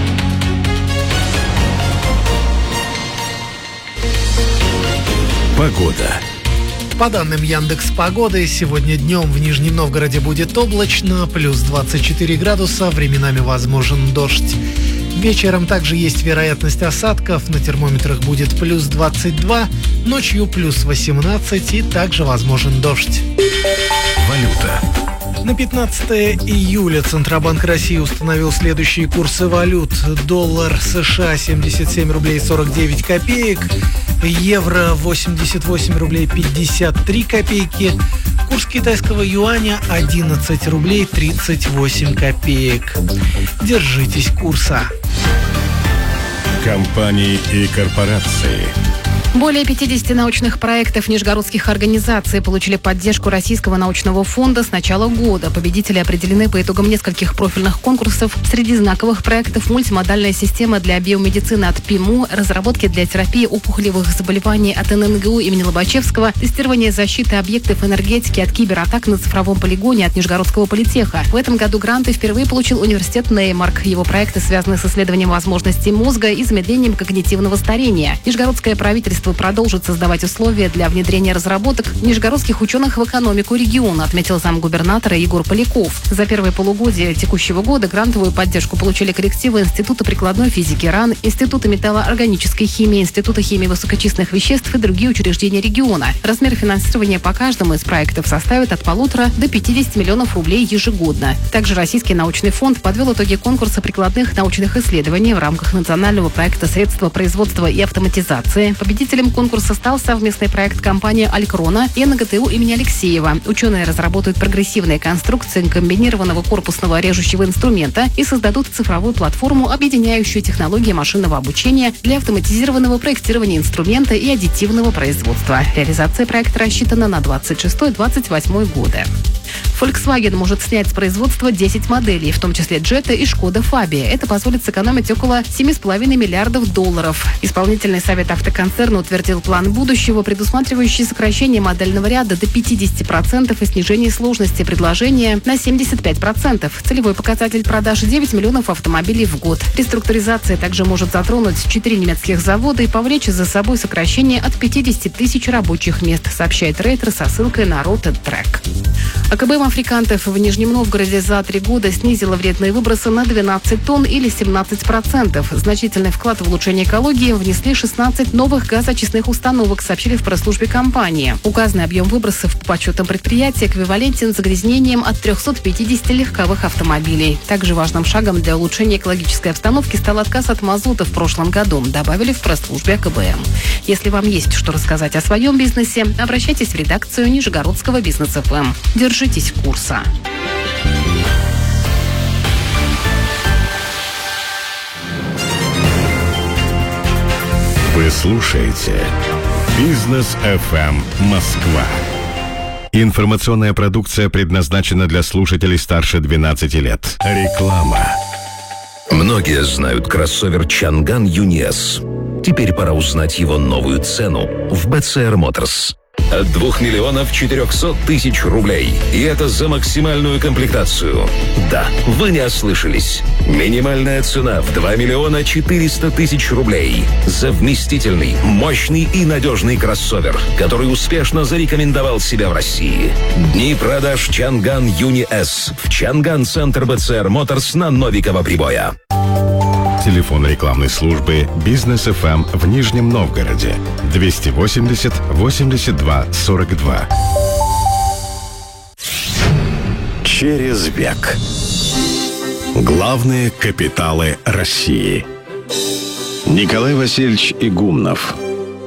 Погода. По данным Яндекс.Погоды, сегодня днем в Нижнем Новгороде будет облачно, плюс двадцать четыре градуса, временами возможен дождь. Вечером также есть вероятность осадков, на термометрах будет плюс двадцать два, ночью плюс восемнадцать и также возможен дождь. Валюта. На пятнадцатое июля Центробанк России установил следующие курсы валют. Доллар США семьдесят семь рублей сорок девять копеек, евро восемьдесят восемь рублей пятьдесят три копейки, курс китайского юаня одиннадцать рублей тридцать восемь копеек. Держитесь курса. Компании и корпорации. Более пятидесяти научных проектов нижегородских организаций получили поддержку Российского научного фонда с начала года. Победители определены по итогам нескольких профильных конкурсов. Среди знаковых проектов мультимодальная система для биомедицины от ПИМУ, разработки для терапии опухолевых заболеваний от эн эн гэ у имени Лобачевского, тестирование защиты объектов энергетики от кибератак на цифровом полигоне от Нижегородского политеха. В этом году гранты впервые получил университет Неймарк. Его проекты связаны с исследованием возможностей мозга и замедлением когнитивного старения. Нижегородское правительство продолжит создавать условия для внедрения разработок нижегородских ученых в экономику региона, отметил замгубернатора Егор Поляков. За первое полугодие текущего года грантовую поддержку получили коллективы Института прикладной физики РАН, Института металлоорганической химии, Института химии высокочисленных веществ и другие учреждения региона. Размер финансирования по каждому из проектов составит от полутора до пятидесяти миллионов рублей ежегодно. Также Российский научный фонд подвел итоги конкурса прикладных научных исследований в рамках национального проекта «Средства производства и автоматизации». Победителем конкурса стал совместный проект компании «Алькрона» и эн гэ тэ у имени Алексеева. Ученые разработают прогрессивные конструкции комбинированного корпусного режущего инструмента и создадут цифровую платформу, объединяющую технологии машинного обучения для автоматизированного проектирования инструмента и аддитивного производства. Реализация проекта рассчитана на двадцать шестой - двадцать восьмой годы. Volkswagen может снять с производства десять моделей, в том числе Jetta и Skoda Fabia. Это позволит сэкономить около семи с половиной миллиардов долларов. Исполнительный совет автоконцерна утвердил план будущего, предусматривающий сокращение модельного ряда до пятидесяти процентов и снижение сложности предложения на семьдесят пять процентов. Целевой показатель продаж – девять миллионов автомобилей в год. Реструктуризация также может затронуть четыре немецких завода и повлечь за собой сокращение от пятидесяти тысяч рабочих мест, сообщает Рейтер со ссылкой на Road Track. А КБМ «Африкантов» в Нижнем Новгороде за три года снизила вредные выбросы на двенадцать тонн или семнадцать процентов. Значительный вклад в улучшение экологии внесли шестнадцать новых газоочистных установок, сообщили в пресс-службе компании. Указанный объем выбросов по подсчетам предприятия эквивалентен загрязнениям от трёхсот пятидесяти легковых автомобилей. Также важным шагом для улучшения экологической обстановки стал отказ от мазута в прошлом году, добавили в пресс-службе КБМ. Если вам есть что рассказать о своем бизнесе, обращайтесь в редакцию Нижегородского бизнес-эф эм. Держитесь курса. Вы слушаете Бизнес эф эм Москва. Информационная продукция предназначена для слушателей старше двенадцати лет. Реклама. Многие знают кроссовер Чанган Юни эс. Теперь пора узнать его новую цену в би си ар Motors. От двух миллионов четырехсот тысяч рублей. И это за максимальную комплектацию. Да, вы не ослышались. Минимальная цена в два миллиона четыреста тысяч рублей. За вместительный, мощный и надежный кроссовер, который успешно зарекомендовал себя в России. Дни продаж Чанган Юни эс в Чанган Центр би си ар Motors на Новикова Прибоя. Телефон рекламной службы «Бизнес эф эм» в Нижнем Новгороде двести восемьдесят восемьдесят два сорок два. Через век. Главные капиталы России. Николай Васильевич Игумнов.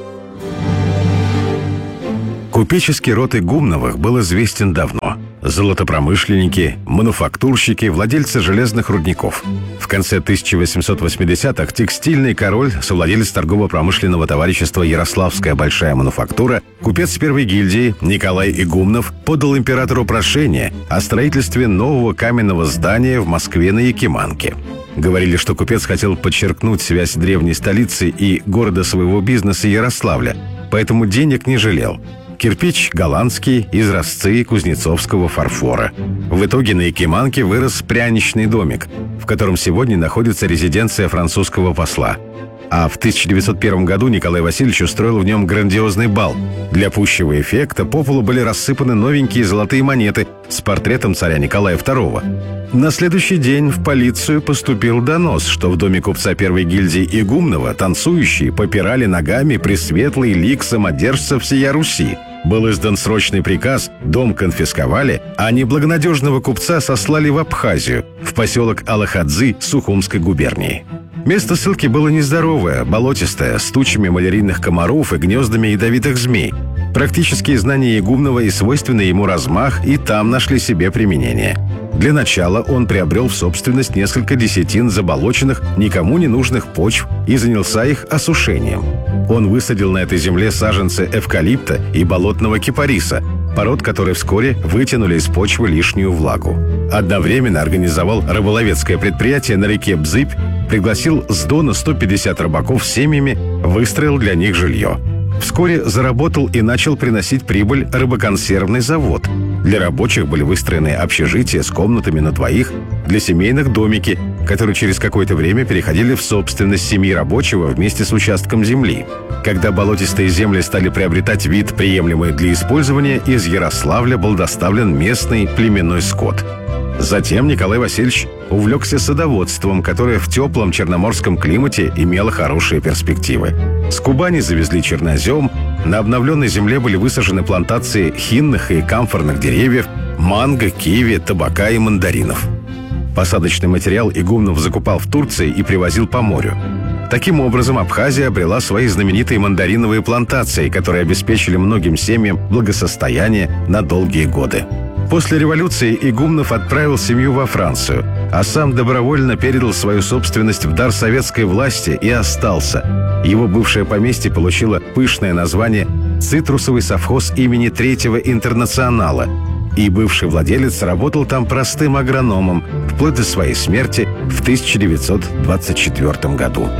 Купеческий род Игумновых был известен давно. Золотопромышленники, мануфактурщики, владельцы железных рудников. В конце тысяча восемьсот восьмидесятых текстильный король, совладелец торгово-промышленного товарищества «Ярославская большая мануфактура», купец первой гильдии Николай Игумнов подал императору прошение о строительстве нового каменного здания в Москве на Якиманке. Говорили, что купец хотел подчеркнуть связь древней столицы и города своего бизнеса Ярославля, поэтому денег не жалел. Кирпич голландский, изразцы кузнецовского фарфора. В итоге на Якиманке вырос пряничный домик, в котором сегодня находится резиденция французского посла. А в тысяча девятьсот первом году Николай Васильевич устроил в нем грандиозный бал. Для пущего эффекта по полу были рассыпаны новенькие золотые монеты с портретом царя Николая второго. На следующий день в полицию поступил донос, что в доме купца первой гильдии Игумнова танцующие попирали ногами пресветлый лик самодержца всея Руси. Был издан срочный приказ, дом конфисковали, а неблагонадежного купца сослали в Абхазию, в поселок Алахадзы Сухумской губернии. Место ссылки было нездоровое, болотистое, с тучами малярийных комаров и гнездами ядовитых змей. Практические знания Игумнова и свойственный ему размах и там нашли себе применение. Для начала он приобрел в собственность несколько десятин заболоченных, никому не нужных почв и занялся их осушением. Он высадил на этой земле саженцы эвкалипта и болотного кипариса, пород, которые вскоре вытянули из почвы лишнюю влагу. Одновременно организовал рыболовецкое предприятие на реке Бзыбь, пригласил с Дона сто пятьдесят рыбаков с семьями, выстроил для них жилье. Вскоре заработал и начал приносить прибыль рыбоконсервный завод. Для рабочих были выстроены общежития с комнатами на двоих, для семейных домики, которые через какое-то время переходили в собственность семьи рабочего вместе с участком земли. Когда болотистые земли стали приобретать вид, приемлемый для использования, из Ярославля был доставлен местный племенной скот. Затем Николай Васильевич увлекся садоводством, которое в теплом черноморском климате имело хорошие перспективы. С Кубани завезли чернозем, на обновленной земле были высажены плантации хинных и камфорных деревьев, манго, киви, табака и мандаринов. Посадочный материал Игумнов закупал в Турции и привозил по морю. Таким образом, Абхазия обрела свои знаменитые мандариновые плантации, которые обеспечили многим семьям благосостояние на долгие годы. После революции Игумнов отправил семью во Францию, а сам добровольно передал свою собственность в дар советской власти и остался. Его бывшее поместье получило пышное название «Цитрусовый совхоз имени Третьего Интернационала», и бывший владелец работал там простым агрономом вплоть до своей смерти в тысяча девятьсот двадцать четвёртом году.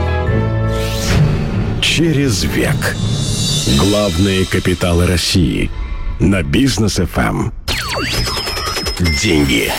Через век. Главные капиталы России. На Бизнес эф эм. Деньги.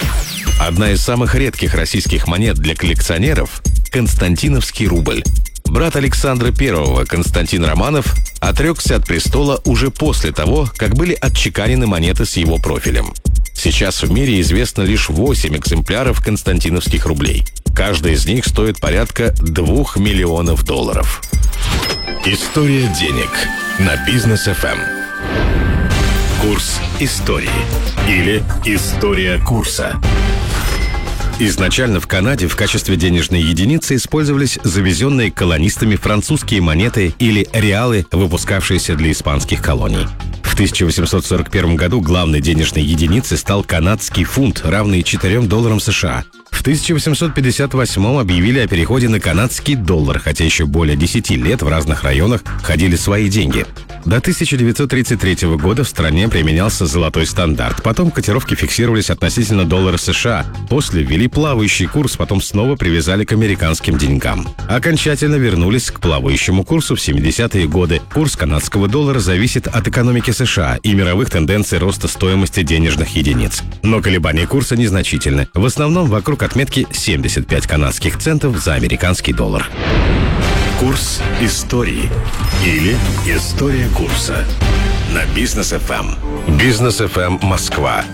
Одна из самых редких российских монет для коллекционеров – Константиновский рубль. брат Александра Первого, Константин Романов, отрекся от престола уже после того, как были отчеканены монеты с его профилем. Сейчас в мире известно лишь восемь экземпляров константиновских рублей. Каждый из них стоит порядка двух миллионов долларов. История денег на Бизнес эф эм. Курс истории или история курса. Изначально в Канаде в качестве денежной единицы использовались завезенные колонистами французские монеты или реалы, выпускавшиеся для испанских колоний. В тысяча восемьсот сорок первом году главной денежной единицей стал канадский фунт, равный четырем долларам США. В тысяча восемьсот пятьдесят восьмом объявили о переходе на канадский доллар, хотя еще более десяти лет в разных районах ходили свои деньги. До тысяча девятьсот тридцать третьего года в стране применялся золотой стандарт. Потом котировки фиксировались относительно доллара США. После ввели плавающий курс, потом снова привязали к американским деньгам. Окончательно вернулись к плавающему курсу в семидесятые годы. Курс канадского доллара зависит от экономики США и мировых тенденций роста стоимости денежных единиц. Но колебания курса незначительны. В основном вокруг отметки семьдесят пять канадских центов за американский доллар. Курс истории или история курса на Бизнес эф эм. Бизнес эф эм Москва.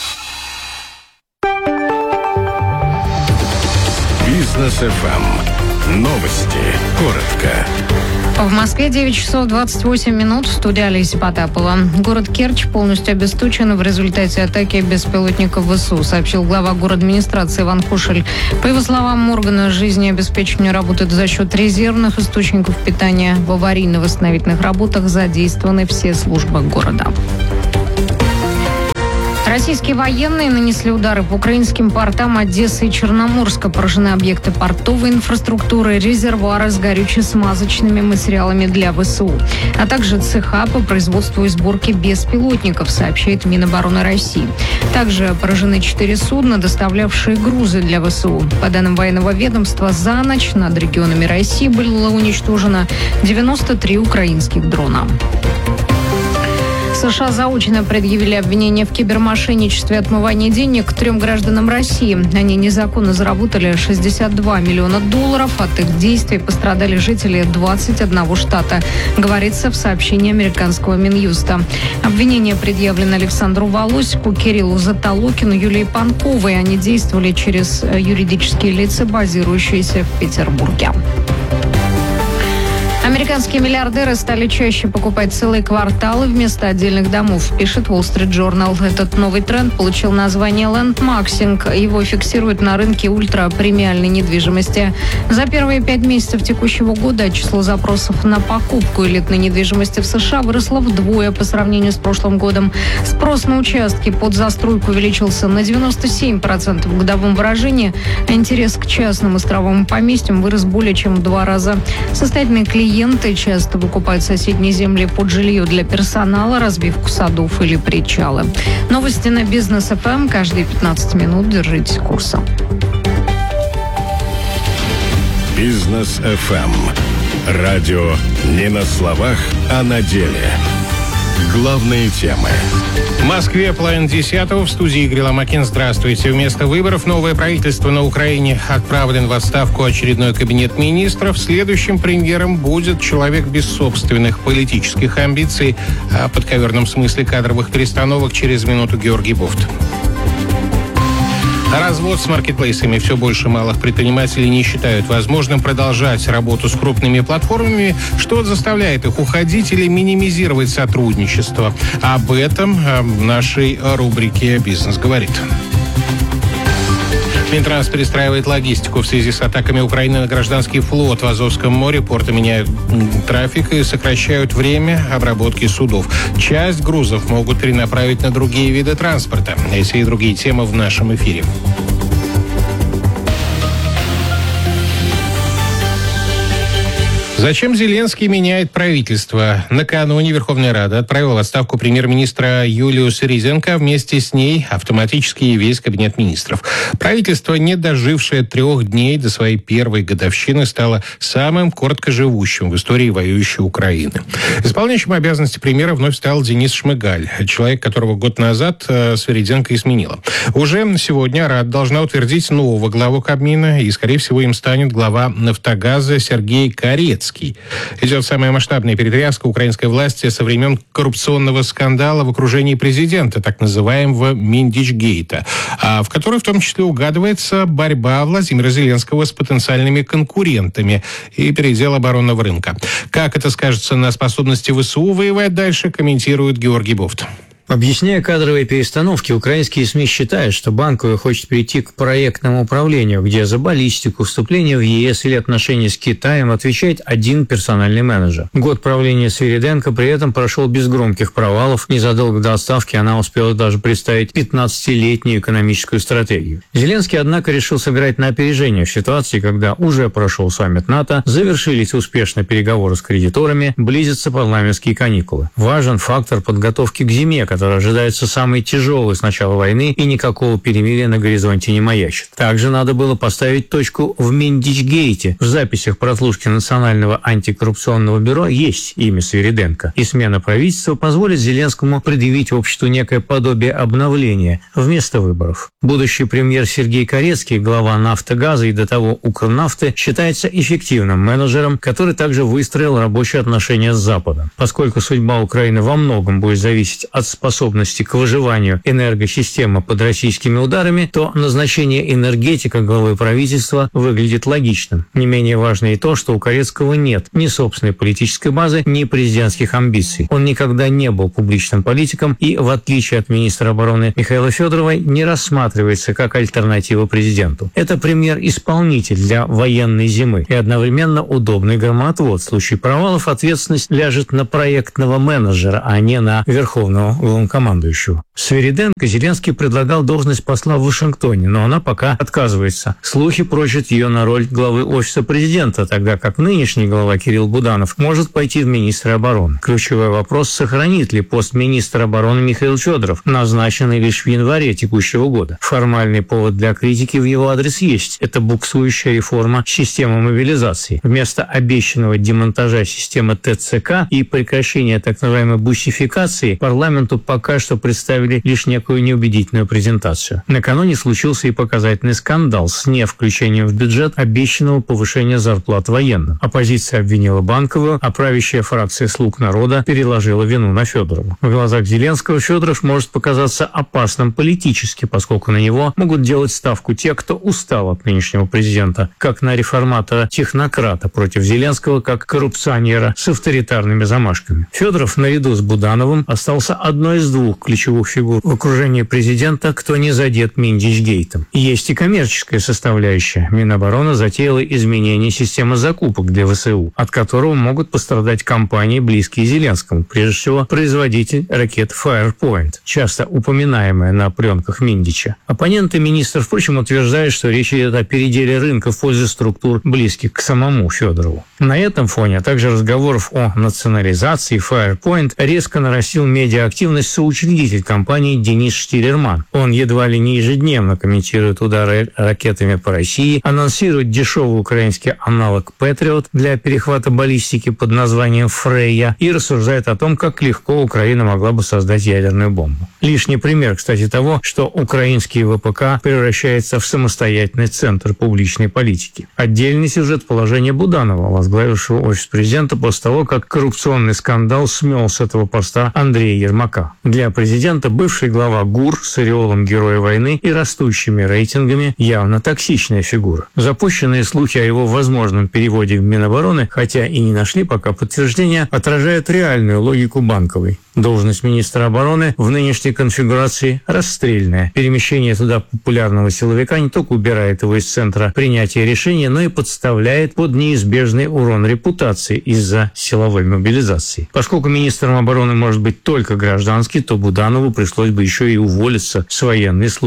Бизнес эф эм. Новости. Коротко. В Москве девять часов двадцать восемь минут. В студии Олеся Потапова. Город Керчь полностью обесточен в результате атаки беспилотников ВСУ, сообщил глава городадминистрации Иван Кушель. По его словам, органы жизнеобеспечения работают за счет резервных источников питания. В аварийно-восстановительных работах задействованы все службы города. Российские военные нанесли удары по украинским портам Одессы и Черноморска. Поражены объекты портовой инфраструктуры, резервуары с горюче-смазочными материалами для ВСУ, а также цеха по производству и сборке беспилотников, сообщает Минобороны России. Также поражены четыре судна, доставлявшие грузы для ВСУ. По данным военного ведомства, за ночь над регионами России было уничтожено девяносто три украинских дрона. США заочно предъявили обвинение в кибермошенничестве и отмывании денег трем гражданам России. Они незаконно заработали шестьдесят два миллиона долларов. От их действий пострадали жители двадцати одного штата, говорится в сообщении американского Минюста. Обвинение предъявлено Александру Волосику, Кириллу Затолокину, Юлии Панковой. Они действовали через юридические лица, базирующиеся в Петербурге. Американские миллиардеры стали чаще покупать целые кварталы вместо отдельных домов, пишет Wall Street Journal. Этот новый тренд получил название лэндмаксинг. Его фиксируют на рынке ультрапремиальной недвижимости. За первые пять месяцев текущего года число запросов на покупку элитной недвижимости в США выросло вдвое по сравнению с прошлым годом. Спрос на участки под застройку увеличился на девяносто семь процентов в годовом выражении, а интерес к частным островам и поместьям вырос более чем в два раза. Состоятельные клиенты Клиенты часто выкупают соседние земли под жилье для персонала, разбивку садов или причалы. Новости на Бизнес эф эм каждые пятнадцать минут. Держитесь курса. Бизнес эф эм. Радио не на словах, а на деле. Главные темы. В Москве половина десятого. В студии Игорь Ломакин. Здравствуйте. Вместо выборов новое правительство на Украине. Отправлен в отставку очередной кабинет министров. Следующим премьером будет человек без собственных политических амбиций. О подковерном смысле кадровых перестановок через минуту Георгий Буфт. Развод с маркетплейсами. Все больше малых предпринимателей не считают возможным продолжать работу с крупными платформами, что заставляет их уходить или минимизировать сотрудничество. Об этом в нашей рубрике «Бизнес говорит». Минтранс перестраивает логистику в связи с атаками Украины на гражданский флот в Азовском море. Порты меняют трафик и сокращают время обработки судов. Часть грузов могут перенаправить на другие виды транспорта. Эти и другие темы в нашем эфире. Зачем Зеленский меняет правительство? Накануне Верховная Рада отправила в отставку премьер-министра Юлию Свериденко, вместе с ней автоматически и весь кабинет министров. Правительство, не дожившее трех дней до своей первой годовщины, стало самым короткоживущим в истории воюющей Украины. Исполняющим обязанности премьера вновь стал Денис Шмыгаль, человек, которого год назад Свериденко и сменила. Уже сегодня Рада должна утвердить нового главу Кабмина, и, скорее всего, им станет глава «Нафтогаза» Сергей Карецкий. Идет самая масштабная перетряска украинской власти со времен коррупционного скандала в окружении президента, так называемого Миндичгейта, в которой в том числе угадывается борьба Владимира Зеленского с потенциальными конкурентами и передел оборонного рынка. Как это скажется на способности ВСУ воевать дальше, комментирует Георгий Бофт. Объясняя кадровые перестановки, украинские СМИ считают, что Банковая хочет перейти к проектному управлению, где за баллистику, вступление в ЕС или отношения с Китаем отвечает один персональный менеджер. Год правления Свериденко при этом прошел без громких провалов. Незадолго до отставки она успела даже представить пятнадцатилетнюю экономическую стратегию. Зеленский, однако, решил сыграть на опережение в ситуации, когда уже прошел саммит НАТО, завершились успешно переговоры с кредиторами, близятся парламентские каникулы. Важен фактор подготовки к зиме, который ожидается самый тяжелый с начала войны, и никакого перемирия на горизонте не маячит. Также надо было поставить точку в Миндичгейте. В записях прослушки Национального антикоррупционного бюро есть имя Свериденко, и смена правительства позволит Зеленскому предъявить обществу некое подобие обновления вместо выборов. Будущий премьер Сергей Карецкий, глава «Нафтогаза» и до того «Укрнафты», считается эффективным менеджером, который также выстроил рабочие отношения с Западом. Поскольку судьба Украины во многом будет зависеть от способности к выживанию энергосистемы под российскими ударами, то назначение энергетика главы правительства выглядит логичным. Не менее важно и то, что у Карецкого нет ни собственной политической базы, ни президентских амбиций. Он никогда не был публичным политиком и, в отличие от министра обороны Михаила Федорова, не рассматривается как альтернатива президенту. Это премьер-исполнитель для военной зимы и одновременно удобный громоотвод. В случае провалов ответственность ляжет на проектного менеджера, а не на верховного главнокомандующего. Свериденко Зеленский предлагал должность посла в Вашингтоне, но она пока отказывается. Слухи прочат ее на роль главы офиса президента, тогда как нынешний глава Кирилл Буданов может пойти в министра обороны. Ключевой вопрос, сохранит ли пост министра обороны Михаил Федоров, назначенный лишь в январе текущего года. Формальный повод для критики в его адрес есть. Это буксующая реформа системы мобилизации. Вместо обещанного демонтажа системы ТЦК и прекращения так называемой бусификации парламенту пока что представили лишь некую неубедительную презентацию. Накануне случился и показательный скандал с невключением в бюджет обещанного повышения зарплат военным. Оппозиция обвинила Банковую, а правящая фракция «Слуг народа» переложила вину на Федорова. В глазах Зеленского Федоров может показаться опасным политически, поскольку на него могут делать ставку те, кто устал от нынешнего президента, как на реформатора-технократа против Зеленского, как коррупционера с авторитарными замашками. Федоров наряду с Будановым остался одной из двух ключевых фигур в окружении президента, кто не задет Миндичгейтом. Есть и коммерческая составляющая. Минобороны затеяла изменение системы закупок для ВСУ, от которого могут пострадать компании, близкие Зеленскому, прежде всего производитель ракет Firepoint, часто упоминаемая на пленках Миндича. Оппоненты министра, впрочем, утверждают, что речь идет о переделе рынка в пользу структур, близких к самому Федорову. На этом фоне, а также разговоров о национализации Firepoint, резко нарастил медиа-активность соучредитель компании Денис Штиллерман. Он едва ли не ежедневно комментирует удары ракетами по России, анонсирует дешевый украинский аналог Patriot для перехвата баллистики под названием Фрейя и рассуждает о том, как легко Украина могла бы создать ядерную бомбу. Лишний пример, кстати, того, что украинский ВПК превращается в самостоятельный центр публичной политики. Отдельный сюжет положения Буданова, возглавившего офис президента после того, как коррупционный скандал смел с этого поста Андрея Ермака. Для президента бывший глава ГУР с ореолом героя войны и растущими рейтингами явно токсичная фигура. Запущенные слухи о его возможном переводе в Минобороны, хотя и не нашли пока подтверждения, отражают реальную логику Банковой. Должность министра обороны в нынешней конфигурации расстрельная. Перемещение туда популярного силовика не только убирает его из центра принятия решения, но и подставляет под неизбежный урон репутации из-за силовой мобилизации. Поскольку министром обороны может быть только гражданский, то Буданову пришлось бы еще и уволиться с военной службы.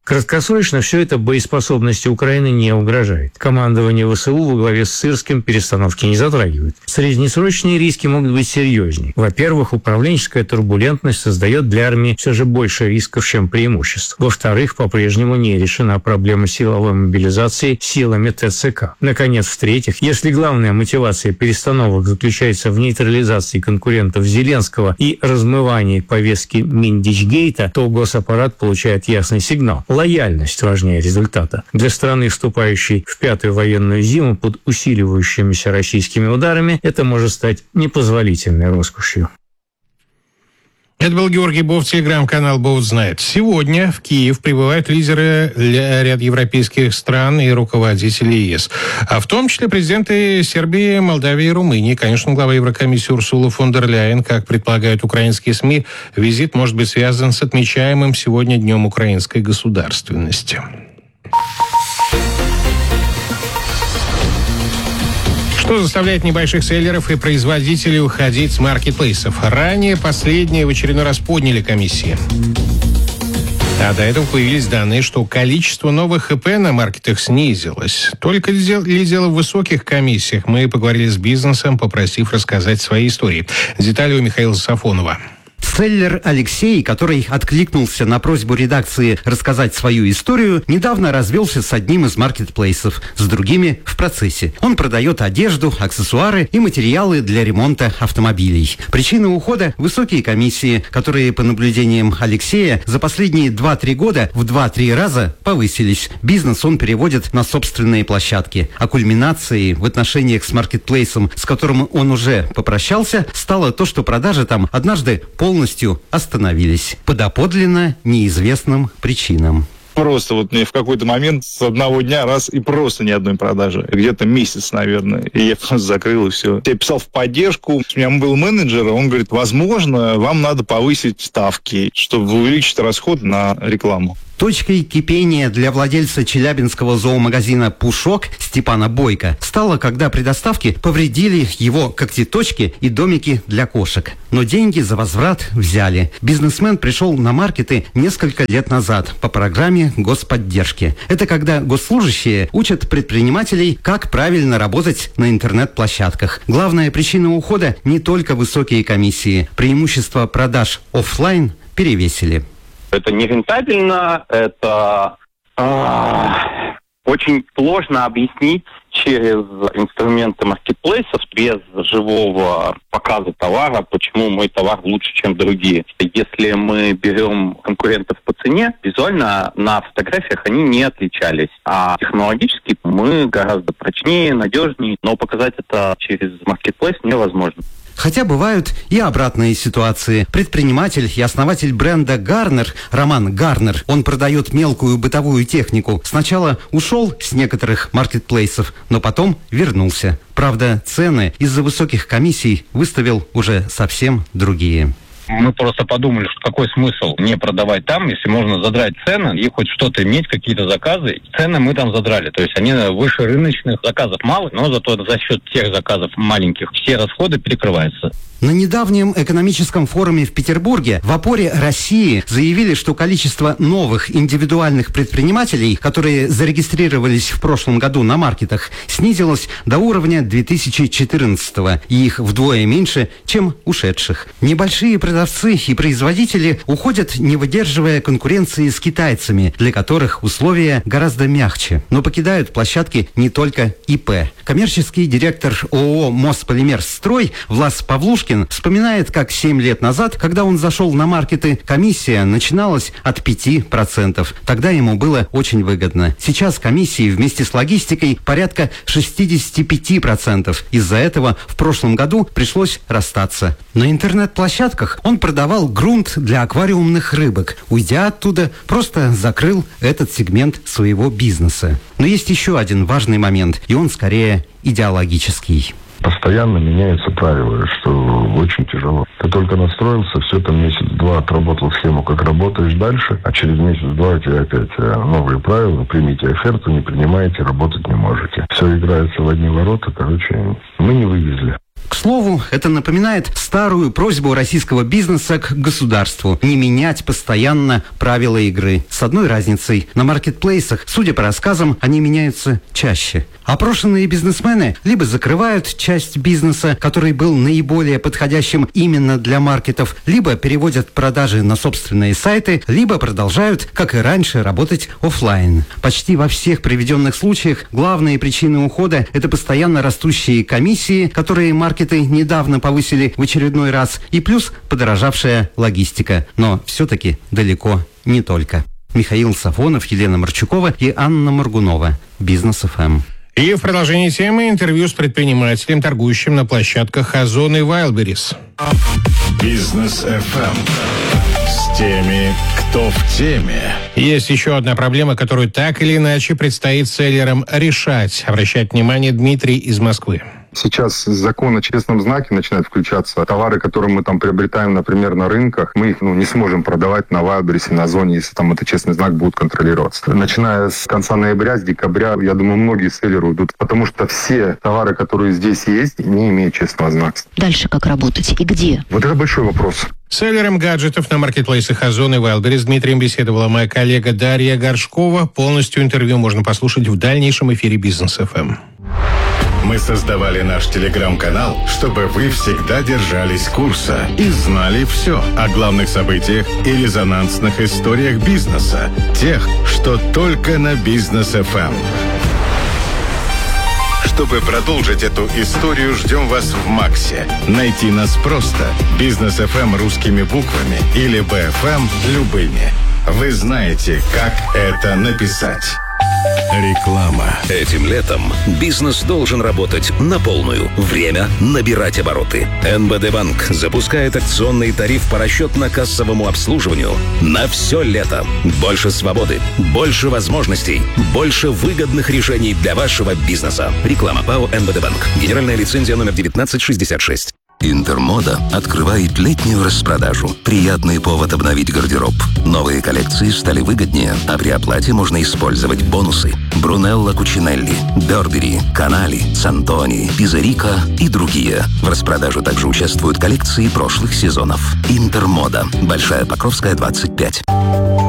Краткосрочно все это боеспособности Украины не угрожает. Командование ВСУ во главе с Сырским перестановки не затрагивает. Среднесрочные риски могут быть серьезнее. Во-первых, управленческая турбулентность создает для армии все же больше рисков, чем преимуществ. Во-вторых, по-прежнему не решена проблема силовой мобилизации силами ТЦК. Наконец, в-третьих, если главная мотивация перестановок заключается в нейтрализации конкурентов Зеленского и размывании повестки Миндичгейта, то госаппарат получает ясный сигнал. Лояльность важнее результата. Для страны, вступающей в пятую военную зиму под усиливающимися российскими ударами, это может стать непозволительной роскошью. Это был Георгий Бофт, телеграм-канал «Бофт знает». Сегодня в Киев прибывают лидеры ряд европейских стран и руководители ЕС, а в том числе президенты Сербии, Молдавии и Румынии. Конечно, глава Еврокомиссии Урсула фон дер Ляйен. Как предполагают украинские СМИ, визит может быть связан с отмечаемым сегодня Днем украинской государственности. Что заставляет небольших селлеров и производителей уходить с маркетплейсов? Ранее последние в очередной раз подняли комиссии. А до этого появились данные, что количество новых ИП на маркетах снизилось. Только ли дело в высоких комиссиях? Мы поговорили с бизнесом, попросив рассказать свои истории. Детали у Михаила Сафонова. Селлер Алексей, который откликнулся на просьбу редакции рассказать свою историю, недавно развелся с одним из маркетплейсов, с другими в процессе. Он продает одежду, аксессуары и материалы для ремонта автомобилей. Причина ухода – высокие комиссии, которые, по наблюдениям Алексея, за последние два-три года в два-три раза повысились. Бизнес он переводит на собственные площадки. А кульминацией в отношениях с маркетплейсом, с которым он уже попрощался, стало то, что продажи там однажды полностью остановились по доподлинно неизвестным причинам. Просто вот мне в какой-то момент с одного дня раз и просто ни одной продажи. Где-то месяц, наверное. И я просто закрыл, и все. Я писал в поддержку. У меня был менеджер, он говорит, возможно, вам надо повысить ставки, чтобы увеличить расход на рекламу. Точкой кипения для владельца челябинского зоомагазина «Пушок» Степана Бойко стало, когда при доставке повредили его когтеточки и домики для кошек. Но деньги за возврат взяли. Бизнесмен пришел на маркеты несколько лет назад по программе господдержки. Это когда госслужащие учат предпринимателей, как правильно работать на интернет-площадках. Главная причина ухода не только высокие комиссии. Преимущества продаж офлайн перевесили. Это нерентабельно, это э, очень сложно объяснить через инструменты маркетплейсов без живого показа товара, почему мой товар лучше, чем другие. Если мы берем конкурентов по цене, визуально на фотографиях они не отличались, а технологически мы гораздо прочнее, надежнее, но показать это через маркетплейс невозможно. Хотя бывают и обратные ситуации. Предприниматель и основатель бренда Гарнер, Роман Гарнер, он продает мелкую бытовую технику. Сначала ушел с некоторых маркетплейсов, но потом вернулся. Правда, цены из-за высоких комиссий выставил уже совсем другие. Мы просто подумали, что какой смысл не продавать там, если можно задрать цены и хоть что-то иметь, какие-то заказы. Цены мы там задрали, то есть они выше рыночных, заказов мало, но зато за счет тех заказов маленьких все расходы перекрываются. На недавнем экономическом форуме в Петербурге в опоре России заявили, что количество новых индивидуальных предпринимателей, которые зарегистрировались в прошлом году на маркетах, снизилось до уровня две тысячи четырнадцатого, и их вдвое меньше, чем ушедших. Небольшие продавцы и производители уходят, не выдерживая конкуренции с китайцами, для которых условия гораздо мягче. Но покидают площадки не только ИП. Коммерческий директор ООО «Мосполимерстрой» Влас Павлушкин вспоминает, как семь лет назад, когда он зашел на маркеты, комиссия начиналась от пяти процентов. Тогда ему было очень выгодно. Сейчас комиссии вместе с логистикой порядка шестьдесят пять процентов. Из-за этого в прошлом году пришлось расстаться. На интернет-площадках он продавал грунт для аквариумных рыбок. Уйдя оттуда, просто закрыл этот сегмент своего бизнеса. Но есть еще один важный момент, и он скорее идеологический. Постоянно меняются правила, что очень тяжело. Ты только настроился, все там месяц-два отработал схему, как работаешь дальше, а через месяц-два у тебя опять новые правила, примите оферту, не принимаете, работать не можете. Все играется в одни ворота, короче, мы не вывезли. К слову, это напоминает старую просьбу российского бизнеса к государству не менять постоянно правила игры. С одной разницей: на маркетплейсах, судя по рассказам, они меняются чаще. Опрошенные бизнесмены либо закрывают часть бизнеса, который был наиболее подходящим именно для маркетов, либо переводят продажи на собственные сайты, либо продолжают, как и раньше, работать офлайн. Почти во всех приведенных случаях главные причины ухода – это постоянно растущие комиссии, которые маркеты недавно повысили в очередной раз, и плюс подорожавшая логистика. Но все-таки далеко не только. Михаил Сафонов, Елена Марчукова и Анна Моргунова. Бизнес эф эм. И в продолжении темы интервью с предпринимателем, торгующим на площадках Озон и Wildberries. Бизнес эф эм. С теми, кто в теме. Есть еще одна проблема, которую так или иначе предстоит селлерам решать. Обращает внимание Дмитрий из Москвы. Сейчас закон о честном знаке начинает включаться. Товары, которые мы там приобретаем, например, на рынках, мы их ну, не сможем продавать на Wildberries, на Озоне, если там этот честный знак будет контролироваться. Начиная с конца ноября, с декабря, я думаю, многие селлеры уйдут, потому что все товары, которые здесь есть, не имеют честного знака. Дальше как работать и где? Вот это большой вопрос. Селлером гаджетов на маркетплейсах Озон и Wildberries с Дмитрием беседовала моя коллега Дарья Горшкова. Полностью интервью можно послушать в дальнейшем эфире Бизнес эф эм. Мы создавали наш телеграм-канал, чтобы вы всегда держались курса и знали все о главных событиях и резонансных историях бизнеса. Тех, что только на Бизнес эф эм. Чтобы продолжить эту историю, ждем вас в Максе. Найти нас просто. Бизнес эф эм русскими буквами или би эф эм любыми. Вы знаете, как это написать. Реклама. Этим летом бизнес должен работать на полную. Время набирать обороты. эн бэ дэ Банк запускает акционный тариф по расчетно-кассовому обслуживанию на все лето. Больше свободы, больше возможностей, больше выгодных решений для вашего бизнеса. Реклама ПАО эн бэ дэ Банк. Генеральная лицензия номер девятнадцать шестьдесят шесть. Интермода открывает летнюю распродажу. Приятный повод обновить гардероб. Новые коллекции стали выгоднее, а при оплате можно использовать бонусы. Брунелло Кучинелли, Бербери, Канали, Сантони, Пизерика и другие. В распродаже также участвуют коллекции прошлых сезонов. Интермода. Большая Покровская, двадцать пять.